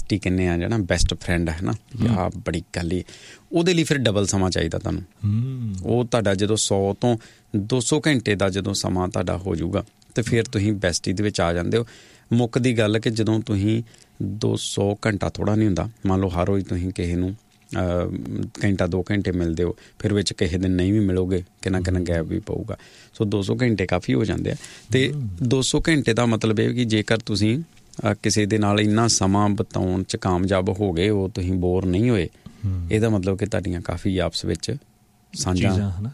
ਬੈਸਟੀ ਕਹਿੰਦੇ ਆ ਜਾਂ ਬੈਸਟ ਫਰੈਂਡ ਹੈ ਨਾ, ਆਹ ਬੜੀ ਗੱਲ ਹੀ ਉਹਦੇ ਲਈ ਫਿਰ ਡਬਲ ਸਮਾਂ ਚਾਹੀਦਾ ਤੁਹਾਨੂੰ। ਉਹ ਤੁਹਾਡਾ ਜਦੋਂ 100 ਤੋਂ 200 ਘੰਟੇ ਦਾ ਜਦੋਂ ਸਮਾਂ ਤੁਹਾਡਾ ਹੋ ਜਾਊਗਾ ਤੇ ਫਿਰ ਤੁਸੀਂ ਬੈਸਟੀ ਦੇ ਵਿੱਚ ਆ ਜਾਂਦੇ ਹੋ। ਮੁੱਕਦੀ ਗੱਲ ਕਿ ਜਦੋਂ ਤੁਸੀਂ 200 ਘੰਟਾ ਥੋੜ੍ਹਾ ਨਹੀਂ ਹੁੰਦਾ, ਮੰਨ ਲਓ ਹਰ ਰੋਜ਼ ਤੁਸੀਂ ਕਿਸੇ ਨੂੰ ਘੰਟਾ 2 ਘੰਟੇ ਮਿਲਦੇ ਹੋ, ਫਿਰ ਵਿੱਚ ਕਿਸੇ ਦਿਨ ਨਹੀਂ ਵੀ ਮਿਲੋਗੇ, ਕਿੰਨਾ ਗੈਪ ਵੀ ਪਊਗਾ। ਸੋ 200 ਘੰਟੇ ਕਾਫੀ ਹੋ ਜਾਂਦੇ ਆ। ਅਤੇ 200 ਘੰਟੇ ਦਾ ਮਤਲਬ ਇਹ ਕਿ ਜੇਕਰ ਤੁਸੀਂ ਕਿਸੇ ਦੇ ਨਾਲ ਇੰਨਾ ਸਮਾਂ ਬਿਤਾਉਣ 'ਚ ਕਾਮਯਾਬ ਹੋ ਗਏ ਹੋ, ਤੁਸੀਂ ਬੋਰ ਨਹੀਂ ਹੋਏ, ਇਹਦਾ ਮਤਲਬ ਕਿ ਤੁਹਾਡੀਆਂ ਕਾਫੀ ਆਪਸ ਵਿੱਚ ਸਾਂਝਾਂ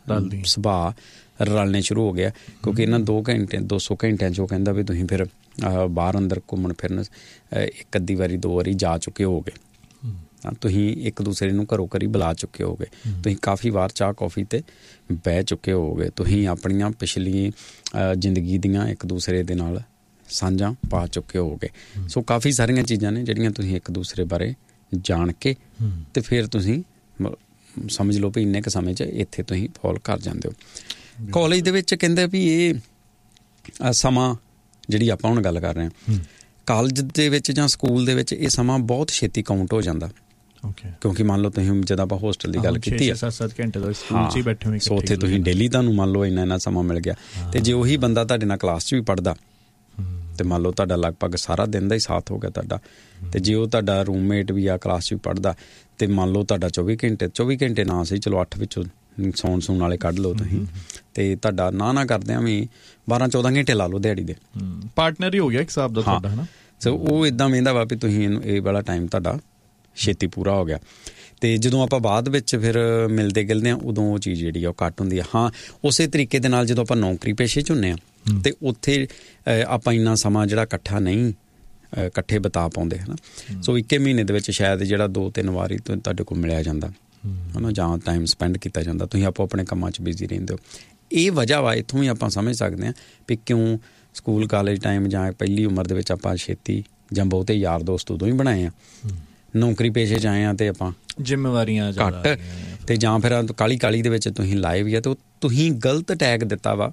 ਸੁਭਾਅ ਰਲਣੇ ਸ਼ੁਰੂ ਹੋ ਗਿਆ। ਕਿਉਂਕਿ ਇਹਨਾਂ 200 ਘੰਟਿਆਂ 'ਚ ਉਹ ਕਹਿੰਦਾ ਵੀ ਤੁਸੀਂ ਫਿਰ ਬਾਹਰ ਅੰਦਰ ਘੁੰਮਣ ਫਿਰਨ ਇੱਕ ਅੱਧੀ ਵਾਰੀ 2 ਵਾਰੀ ਜਾ ਚੁੱਕੇ ਹੋਗੇ, ਤੁਸੀਂ ਇੱਕ ਦੂਸਰੇ ਨੂੰ ਘਰੋਂ ਘਰੀ ਬੁਲਾ ਚੁੱਕੇ ਹੋਗੇ, ਤੁਸੀਂ ਕਾਫੀ ਵਾਰ ਚਾਹ ਕੌਫੀ 'ਤੇ ਬਹਿ ਚੁੱਕੇ ਹੋਗੇ, ਤੁਸੀਂ ਆਪਣੀਆਂ ਪਿਛਲੀ ਜ਼ਿੰਦਗੀ ਦੀਆਂ ਇੱਕ ਦੂਸਰੇ ਦੇ ਨਾਲ ਸਾਂਝਾਂ ਪਾ ਚੁੱਕੇ ਹੋਗੇ। ਸੋ ਕਾਫੀ ਸਾਰੀਆਂ ਚੀਜ਼ਾਂ ਨੇ ਜਿਹੜੀਆਂ ਤੁਸੀਂ ਇੱਕ ਦੂਸਰੇ ਬਾਰੇ ਜਾਣ ਕੇ ਅਤੇ ਫਿਰ ਤੁਸੀਂ ਸਮਝ ਲਓ ਵੀ ਇੰਨੇ ਕੁ ਸਮੇਂ 'ਚ ਇੱਥੇ ਤੁਸੀਂ ਫੋਲ ਕਰ ਜਾਂਦੇ ਹੋ। ਕਾਲਜ ਦੇ ਵਿੱਚ ਕਹਿੰਦੇ ਵੀ ਇਹ ਸਮਾਂ ਜਿਹੜੀ ਆਪਾਂ ਹੁਣ ਗੱਲ ਕਰ ਰਹੇ ਹਾਂ, ਕਾਲਜ ਦੇ ਵਿੱਚ ਜਾਂ ਸਕੂਲ ਦੇ ਵਿੱਚ ਇਹ ਸਮਾਂ ਬਹੁਤ ਛੇਤੀ ਕਾਊਂਟ ਹੋ ਜਾਂਦਾ। ਕਿਉਂਕਿ ਮੰਨ ਲਓ ਤੁਸੀਂ ਜਦੋਂ ਆਪਾਂ ਹੋਸਟਲ ਦੀ ਗੱਲ ਕੀਤੀ ਆ, 7 ਘੰਟੇ ਦਾ ਸਕੂਲ 'ਚ ਹੀ ਬੈਠੇ ਹੋਏ, ਸੋ ਉੱਥੇ ਤੁਸੀਂ ਡੇਲੀ ਤੁਹਾਨੂੰ ਮੰਨ ਲਓ ਇੰਨਾ ਸਮਾਂ ਮਿਲ ਗਿਆ। ਅਤੇ ਜੇ ਉਹੀ ਬੰਦਾ ਤੁਹਾਡੇ ਨਾਲ ਕਲਾਸ 'ਚ ਵੀ ਪੜ੍ਹਦਾ ਅਤੇ ਮੰਨ ਲਓ ਤੁਹਾਡਾ ਲਗਭਗ ਸਾਰਾ ਦਿਨ ਦਾ ਹੀ ਸਾਥ ਹੋ ਗਿਆ ਤੁਹਾਡਾ, ਅਤੇ ਜੇ ਉਹ ਤੁਹਾਡਾ ਰੂਮਮੇਟ ਵੀ ਆ ਕਲਾਸ 'ਚ ਵੀ ਪੜ੍ਹਦਾ ਅਤੇ ਮੰਨ ਲਓ ਤੁਹਾਡਾ 24 ਘੰਟੇ ਨਾ ਸਹੀ ਚਲੋ 8 ਵਿੱਚੋਂ ਸੌਣ ਵਾਲੇ ਕੱਢ ਲਓ ਤੁਸੀਂ, ਅਤੇ ਤੁਹਾਡਾ ਨਾ ਕਰਦਿਆਂ ਵੀ 12-14 ਘੰਟੇ ਲਾ ਲਓ ਦਿਹਾੜੀ ਦੇ, ਪਾਰਟਨਰ ਹੀ ਹੋ ਗਿਆ ਇੱਕ ਹਿਸਾਬ ਦਾ ਤੁਹਾਡਾ, ਹੈ ਨਾ। ਸੋ ਉਹ ਇੱਦਾਂ ਵੇਂਦਾ ਵਾ ਵੀ ਤੁਸੀਂ ਇਹ ਵਾਲਾ ਟਾਈਮ ਤੁਹਾਡਾ ਛੇਤੀ ਪੂਰਾ ਹੋ ਗਿਆ। ਅਤੇ ਜਦੋਂ ਆਪਾਂ ਬਾਅਦ ਵਿੱਚ ਫਿਰ ਮਿਲਦੇ ਗਿਲਦੇ ਹਾਂ, ਉਦੋਂ ਉਹ ਚੀਜ਼ ਜਿਹੜੀ ਆ ਉਹ ਘੱਟ ਹੁੰਦੀ ਆ। ਹਾਂ, ਉਸੇ ਤਰੀਕੇ ਦੇ ਨਾਲ ਜਦੋਂ ਆਪਾਂ ਨੌਕਰੀ ਪੇਸ਼ੇ 'ਚ ਹੁੰਦੇ ਹਾਂ ਅਤੇ ਉੱਥੇ ਆਪਾਂ ਇੰਨਾ ਸਮਾਂ ਜਿਹੜਾ ਇਕੱਠੇ ਬਿਤਾ ਪਾਉਂਦੇ ਹੈ ਨਾ। ਸੋ 1 ਮਹੀਨੇ ਦੇ ਵਿੱਚ ਸ਼ਾਇਦ ਜਿਹੜਾ 2-3 ਵਾਰੀ ਤੁਹਾਡੇ ਕੋਲ ਮਿਲਿਆ ਜਾਂਦਾ ਹੈ ਨਾ, ਜਾਂ ਟਾਈਮ ਸਪੈਂਡ ਕੀਤਾ ਜਾਂਦਾ, ਤੁਸੀਂ ਆਪੋ ਆਪਣੇ ਕੰਮਾਂ 'ਚ ਬਿਜ਼ੀ ਰਹਿੰਦੇ ਹੋ। ਇਹ ਵਜ੍ਹਾ ਵਾ, ਇੱਥੋਂ ਵੀ ਆਪਾਂ ਸਮਝ ਸਕਦੇ ਹਾਂ ਵੀ ਕਿਉਂ ਸਕੂਲ ਕਾਲਜ ਟਾਈਮ ਜਾਂ ਪਹਿਲੀ ਉਮਰ ਦੇ ਵਿੱਚ ਆਪਾਂ ਛੇਤੀ ਜਾਂ ਬਹੁਤੇ ਯਾਰ ਦੋਸਤ ਉਦੋਂ ਹੀ ਬਣਾਏ ਆ, ਨੌਕਰੀ ਪੇਸ਼ੇ 'ਚ ਆਏ ਆ ਅਤੇ ਆਪਾਂ ਜ਼ਿੰਮੇਵਾਰੀਆਂ ਘੱਟ, ਅਤੇ ਜਾਂ ਫਿਰ ਕਾਲੀ ਦੇ ਵਿੱਚ ਤੁਸੀਂ ਲਾਏ ਵੀ ਆ ਅਤੇ ਤੁਸੀਂ ਗਲਤ ਟੈਗ ਦਿੱਤਾ ਵਾ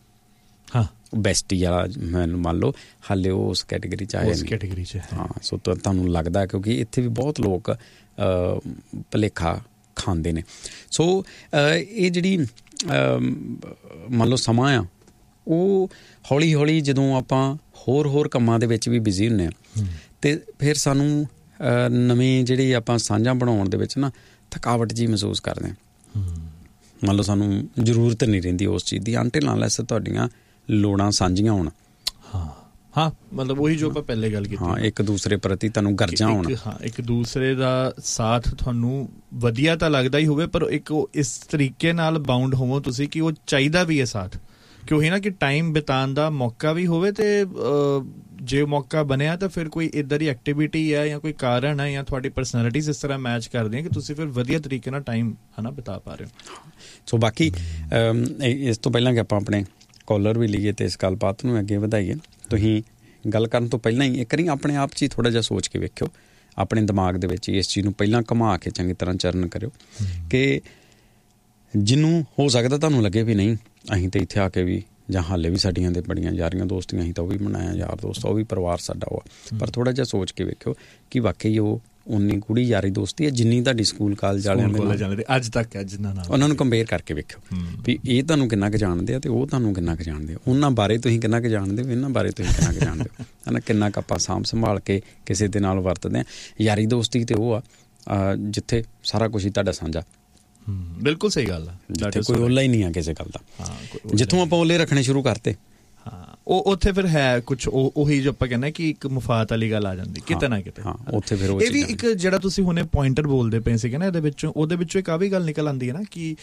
ਬੈਸਟੀ ਵਾਲਾ, ਮੈਨੂੰ ਮੰਨ ਲਓ ਹਾਲੇ ਉਹ ਉਸ ਕੈਟੇਗਰੀ 'ਚ ਆਏ ਨੇ। ਹਾਂ, ਸੋ ਤੁਹਾਨੂੰ ਲੱਗਦਾ ਕਿਉਂਕਿ ਇੱਥੇ ਵੀ ਬਹੁਤ ਲੋਕ ਭੁਲੇਖਾ ਖਾਂਦੇ ਨੇ। ਸੋ ਇਹ ਜਿਹੜੀ ਮੰਨ ਲਓ ਸਮਾਂ ਆ, ਉਹ ਹੌਲੀ ਹੌਲੀ ਜਦੋਂ ਆਪਾਂ ਹੋਰ ਕੰਮਾਂ ਦੇ ਵਿੱਚ ਵੀ ਬਿਜ਼ੀ ਹੁੰਦੇ ਹਾਂ ਅਤੇ ਫਿਰ ਸਾਨੂੰ ਨਵੇਂ ਜਿਹੜੀ ਆਪਾਂ ਸਾਂਝਾਂ ਬਣਾਉਣ ਦੇ ਵਿੱਚ ਨਾ ਥਕਾਵਟ ਜਿਹੀ ਮਹਿਸੂਸ ਕਰਦੇ ਹਾਂ। ਮੰਨ ਲਓ ਸਾਨੂੰ ਜ਼ਰੂਰਤ ਨਹੀਂ ਰਹਿੰਦੀ ਉਸ ਚੀਜ਼ ਦੀ, ਅਨਟਿਲ ਅਨਲੈਸ ਤੁਹਾਡੀਆਂ ਲੋੜਾਂ ਸਾਂਝੀਆਂ ਹੋਣ। ਹਾਂ, ਮਤਲਬ ਉਹੀ ਜੋ ਆਪਾਂ ਪਹਿਲੇ ਗੱਲ ਕੀਤੀ, ਹਾਂ, ਇੱਕ ਦੂਸਰੇ ਪ੍ਰਤੀ ਤੁਹਾਨੂੰ ਗਰਜਾਂ ਹੋਣ। ਹਾਂ, ਇੱਕ ਦੂਸਰੇ ਦਾ ਸਾਥ ਤੁਹਾਨੂੰ ਵਧੀਆ ਤਾਂ ਲੱਗਦਾ ਹੀ ਹੋਵੇ, ਪਰ ਇੱਕ ਇਸ ਤਰੀਕੇ ਨਾਲ ਬਾਉਂਡ ਹੋਵੋ ਤੁਸੀਂ ਕਿ ਉਹ ਚਾਹੀਦਾ ਵੀ ਹੈ ਸਾਥ, ਕਿ ਉਹੀ ਨਾ ਕਿ ਟਾਈਮ ਬਿਤਾਉਣ ਦਾ ਮੌਕਾ ਵੀ ਹੋਵੇ, ਅਤੇ ਜੇ ਮੌਕਾ ਬਣਿਆ ਤਾਂ ਫਿਰ ਕੋਈ ਇੱਦਾਂ ਦੀ ਐਕਟੀਵਿਟੀ ਹੈ ਜਾਂ ਕੋਈ ਕਾਰਨ ਹੈ ਜਾਂ ਤੁਹਾਡੀ ਪਰਸਨੈਲਿਟੀਜ਼ ਇਸ ਤਰ੍ਹਾਂ ਮੈਚ ਕਰਦੀਆਂ ਕਿ ਤੁਸੀਂ ਫਿਰ ਵਧੀਆ ਤਰੀਕੇ ਨਾਲ ਟਾਈਮ ਹੈ ਨਾ ਬਿਤਾ ਪਾ ਰਹੇ ਹੋ। ਸੋ ਬਾਕੀ ਇਸ ਤੋਂ ਪਹਿਲਾਂ ਕਿ ਆਪਾਂ ਆਪਣੇ ਕਾਲਰ ਵੀ ਲਈਏ ਅਤੇ ਇਸ ਗੱਲਬਾਤ ਨੂੰ ਅੱਗੇ ਵਧਾਈਏ, ਤੁਸੀਂ ਗੱਲ ਕਰਨ ਤੋਂ ਪਹਿਲਾਂ ਹੀ ਇੱਕ ਵਾਰੀ ਆਪਣੇ ਆਪ 'ਚ ਹੀ ਥੋੜ੍ਹਾ ਜਿਹਾ ਸੋਚ ਕੇ ਵੇਖਿਓ, ਆਪਣੇ ਦਿਮਾਗ ਦੇ ਵਿੱਚ ਇਸ ਚੀਜ਼ ਨੂੰ ਪਹਿਲਾਂ ਘੁਮਾ ਕੇ ਚੰਗੀ ਤਰ੍ਹਾਂ ਚਰਨ ਕਰਿਓ ਕਿ ਜਿਹਨੂੰ ਹੋ ਸਕਦਾ ਤੁਹਾਨੂੰ ਲੱਗੇ ਵੀ ਨਹੀਂ ਅਸੀਂ ਤਾਂ ਇੱਥੇ ਆ ਕੇ ਵੀ ਜਾਂ ਹਾਲੇ ਵੀ ਸਾਡੀਆਂ ਦੇ ਬੜੀਆਂ ਯਾਰੀਆਂ ਦੋਸਤੀਆਂ ਅਸੀਂ ਤਾਂ ਉਹ ਵੀ ਬਣਾਇਆ ਯਾਰ ਦੋਸਤ, ਉਹ ਵੀ ਪਰਿਵਾਰ ਸਾਡਾ ਉਹ ਆ, ਪਰ ਥੋੜ੍ਹਾ ਜਿਹਾ ਸੋਚ ਕੇ ਵੇਖਿਓ ਕਿ ਵਾਕਈ ਉਹ ਉਨੀ ਗੂੜੀ ਯਾਰੀ ਦੋਸਤੀ ਹੈ ਜਿੰਨੀ ਤੁਹਾਡੀ ਸਕੂਲ ਕਾਲਜ ਵਾਲਿਆਂ ਦੇ ਅੱਜ ਤੱਕ ਹੈ, ਜਿਨ੍ਹਾਂ ਨਾਲ ਉਹਨਾਂ ਨੂੰ ਕੰਪੇਅਰ ਕਰਕੇ ਵੇਖਿਓ ਵੀ ਇਹ ਤੁਹਾਨੂੰ ਕਿੰਨਾ ਕੁ ਜਾਣਦੇ ਆ ਅਤੇ ਉਹ ਤੁਹਾਨੂੰ ਕਿੰਨਾ ਕੁ ਜਾਣਦੇ ਆ, ਉਹਨਾਂ ਬਾਰੇ ਤੁਸੀਂ ਕਿੰਨਾ ਕੁ ਜਾਣਦੇ ਹੋ, ਇਹਨਾਂ ਬਾਰੇ ਤੁਸੀਂ ਕਿੰਨਾ ਕੁ ਜਾਣਦੇ ਹੋ, ਹੈ ਨਾ। ਕਿੰਨਾ ਕੁ ਆਪਾਂ ਸਾਂਭ ਸੰਭਾਲ ਕੇ ਕਿਸੇ ਦੇ ਨਾਲ ਵਰਤਦੇ ਹਾਂ। ਯਾਰੀ ਦੋਸਤੀ ਤੇ ਉਹ ਆ ਜਿੱਥੇ ਸਾਰਾ ਕੁਛ ਹੀ ਤੁਹਾਡਾ ਸਾਂਝਾ। ਬਿਲਕੁਲ ਸਹੀ ਗੱਲ ਆ, ਜਿੱਥੇ ਕੋਈ ਓਲਾ ਹੀ ਨਹੀਂ ਆ ਕਿਸੇ ਗੱਲ ਦਾ। ਜਿੱਥੋਂ ਆਪਾਂ ਓਲੇ ਰੱਖਣੇ ਸ਼ੁਰੂ ਕਰਤੇ, ਉਹ ਉੱਥੇ ਫਿਰ ਹੈ ਕੁਛ ਉਹੀ ਜੋ ਆਪਾਂ ਕਹਿੰਦੇ ਕਿ ਇੱਕ ਮੁਫਾਤ ਵਾਲੀ ਗੱਲ ਆ ਜਾਂਦੀ ਕਿਤੇ ਨਾ ਕਿਤੇ। ਉੱਥੇ ਫਿਰ ਇਹ ਵੀ ਇੱਕ ਜਿਹੜਾ ਤੁਸੀਂ ਹੁਣੇ ਪੁਆਇੰਟਰ ਬੋਲਦੇ ਪਏ ਸੀਗੇ ਨਾ, ਉਹਦੇ ਵਿੱਚੋਂ ਇੱਕ ਆ ਵੀ ਗੱਲ ਨਿਕਲ ਆਉਂਦੀ ਹੈ ਨਾ ਕਿ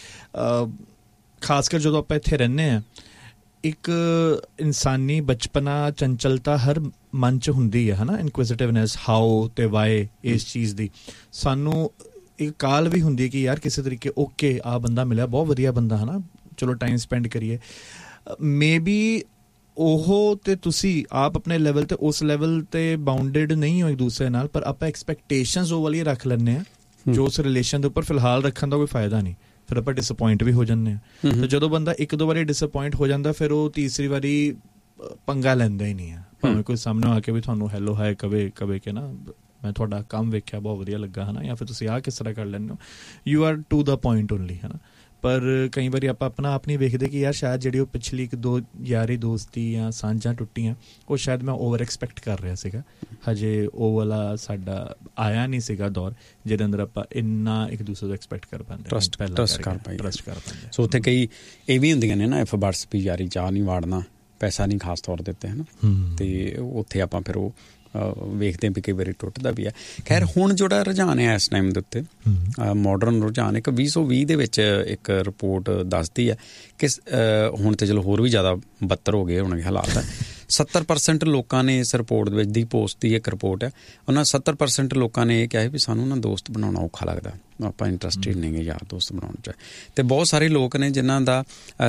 ਖਾਸ ਕਰ ਜਦੋਂ ਆਪਾਂ ਇੱਥੇ ਰਹਿੰਦੇ ਹਾਂ, ਇੱਕ ਇਨਸਾਨੀ ਬਚਪਨਾ ਚੰਚਲਤਾ ਹਰ ਮਨ 'ਚ ਹੁੰਦੀ ਹੈ ਨਾ, ਇਨਕੁਇਜ਼ਿਟਿਵਨੈਸ ਹਾਓ ਅਤੇ ਵਾਏ, ਇਸ ਚੀਜ਼ ਦੀ ਸਾਨੂੰ ਇੱਕ ਕਾਲ ਵੀ ਹੁੰਦੀ ਹੈ ਕਿ ਯਾਰ ਕਿਸੇ ਤਰੀਕੇ ਓਕੇ ਆਹ ਬੰਦਾ ਮਿਲਿਆ, ਬਹੁਤ ਵਧੀਆ ਬੰਦਾ ਹੈ ਨਾ, ਚਲੋ ਟਾਈਮ ਸਪੈਂਡ ਕਰੀਏ। ਮੇ ਬੀ ਉਹ ਅਤੇ ਤੁਸੀਂ ਆਪ ਆਪਣੇ ਲੈਵਲ 'ਤੇ ਉਸ ਲੈਵਲ 'ਤੇ ਬਾਊਂਡਡ ਨਹੀਂ ਹੋ ਇੱਕ ਦੂਸਰੇ ਨਾਲ, ਪਰ ਆਪਾਂ ਐਕਸਪੈਕਟੇਸ਼ਨਸ ਉਹ ਵਾਲੀ ਰੱਖ ਲੈਂਦੇ ਹਾਂ ਜੋ ਉਸ ਰਿਲੇਸ਼ਨ ਦੇ ਉੱਪਰ ਫਿਲਹਾਲ ਰੱਖਣ ਦਾ ਕੋਈ ਫਾਇਦਾ ਨਹੀਂ, ਫਿਰ ਆਪਾਂ ਡਿਸਅਪੁਆਇੰਟ ਵੀ ਹੋ ਜਾਂਦੇ ਹਾਂ। ਅਤੇ ਜਦੋਂ ਬੰਦਾ 1-2 ਵਾਰੀ ਡਿਸਅਪੁਆਇੰਟ ਹੋ ਜਾਂਦਾ, ਫਿਰ ਉਹ ਤੀਸਰੀ ਵਾਰੀ ਪੰਗਾ ਲੈਂਦਾ ਹੀ ਨਹੀਂ ਹੈ, ਭਾਵੇਂ ਕੋਈ ਸਾਹਮਣੇ ਆ ਕੇ ਵੀ ਤੁਹਾਨੂੰ ਹੈਲੋ ਹਾਏ ਕਵੇ ਕਿ ਨਾ ਮੈਂ ਤੁਹਾਡਾ ਕੰਮ ਵੇਖਿਆ ਬਹੁਤ ਵਧੀਆ ਲੱਗਾ ਹੈ ਨਾ, ਜਾਂ ਫਿਰ ਤੁਸੀਂ ਆਹ ਕਿਸ ਤਰ੍ਹਾਂ ਕਰ ਲੈਂਦੇ ਹੋ, you are to the point only ਹੈ ਨਾ। ਪਰ ਕਈ ਵਾਰੀ ਆਪਾਂ ਆਪਣਾ ਆਪ ਨਹੀਂ ਵੇਖਦੇ ਕਿ ਯਾਰ ਸ਼ਾਇਦ ਜਿਹੜੀ ਉਹ ਪਿਛਲੀ 1-2 ਯਾਰੀ ਦੋਸਤੀ ਜਾਂ ਸਾਂਝਾਂ ਟੁੱਟੀਆਂ ਉਹ ਸ਼ਾਇਦ ਮੈਂ ਓਵਰ ਐਕਸਪੈਕਟ ਕਰ ਰਿਹਾ ਸੀਗਾ, ਹਜੇ ਉਹ ਵਾਲਾ ਸਾਡਾ ਆਇਆ ਨਹੀਂ ਸੀਗਾ ਦੌਰ ਜਿਹਦੇ ਅੰਦਰ ਆਪਾਂ ਇੰਨਾ ਇੱਕ ਦੂਸਰੇ ਤੋਂ ਐਕਸਪੈਕਟ ਕਰ ਪਾਉਂਦੇ, ਟਰਸਟ ਕਰ ਪਾਉਂਦੇ। ਸੋ ਉੱਥੇ ਕਈ ਇਹ ਵੀ ਹੁੰਦੀਆਂ ਨੇ ਨਾ ਐਫ ਵਰਡਸ ਵੀ ਯਾਰੀ ਚਾਹ ਨਹੀਂ ਵਾੜਨਾ, ਪੈਸਾ ਨਹੀਂ ਖਾਸ ਤੌਰ ਦੇ ਉੱਤੇ ਹੈ ਨਾ, ਤੇ ਉੱਥੇ ਆਪਾਂ ਫਿਰ ਉਹ ਵੇਖਦੇ ਵੀ ਕਈ ਵਾਰੀ ਟੁੱਟਦਾ ਵੀ ਹੈ। ਖੈਰ ਹੁਣ ਜਿਹੜਾ ਰੁਝਾਨ ਹੈ ਇਸ ਟਾਈਮ ਦੇ ਉੱਤੇ ਮਾਡਰਨ ਰੁਝਾਨ, ਇੱਕ 2020 ਦੇ ਵਿੱਚ ਇੱਕ ਰਿਪੋਰਟ ਦੱਸਦੀ ਹੈ ਕਿ ਹੁਣ ਤੇ ਚਲੋ ਹੋਰ ਵੀ ਜ਼ਿਆਦਾ ਬੱਤਰ ਹੋ ਗਏ ਹੋਣਗੇ ਹਾਲਾਤ ਹੈ। 70% ਲੋਕਾਂ ਨੇ ਇਸ ਰਿਪੋਰਟ ਦੇ ਵਿੱਚ ਦੀ ਪੋਸਟ ਦੀ ਇੱਕ ਰਿਪੋਰਟ ਹੈ, ਉਹਨਾਂ 70% ਲੋਕਾਂ ਨੇ ਇਹ ਕਿਹਾ ਵੀ ਸਾਨੂੰ ਨਾ ਦੋਸਤ ਬਣਾਉਣਾ ਔਖਾ ਲੱਗਦਾ, ਆਪਾਂ ਇੰਟਰਸਟਿਡ ਨਹੀਂ ਗੇ ਯਾਰ ਦੋਸਤ ਬਣਾਉਣ 'ਚ। ਅਤੇ ਬਹੁਤ ਸਾਰੇ ਲੋਕ ਨੇ ਜਿਨ੍ਹਾਂ ਦਾ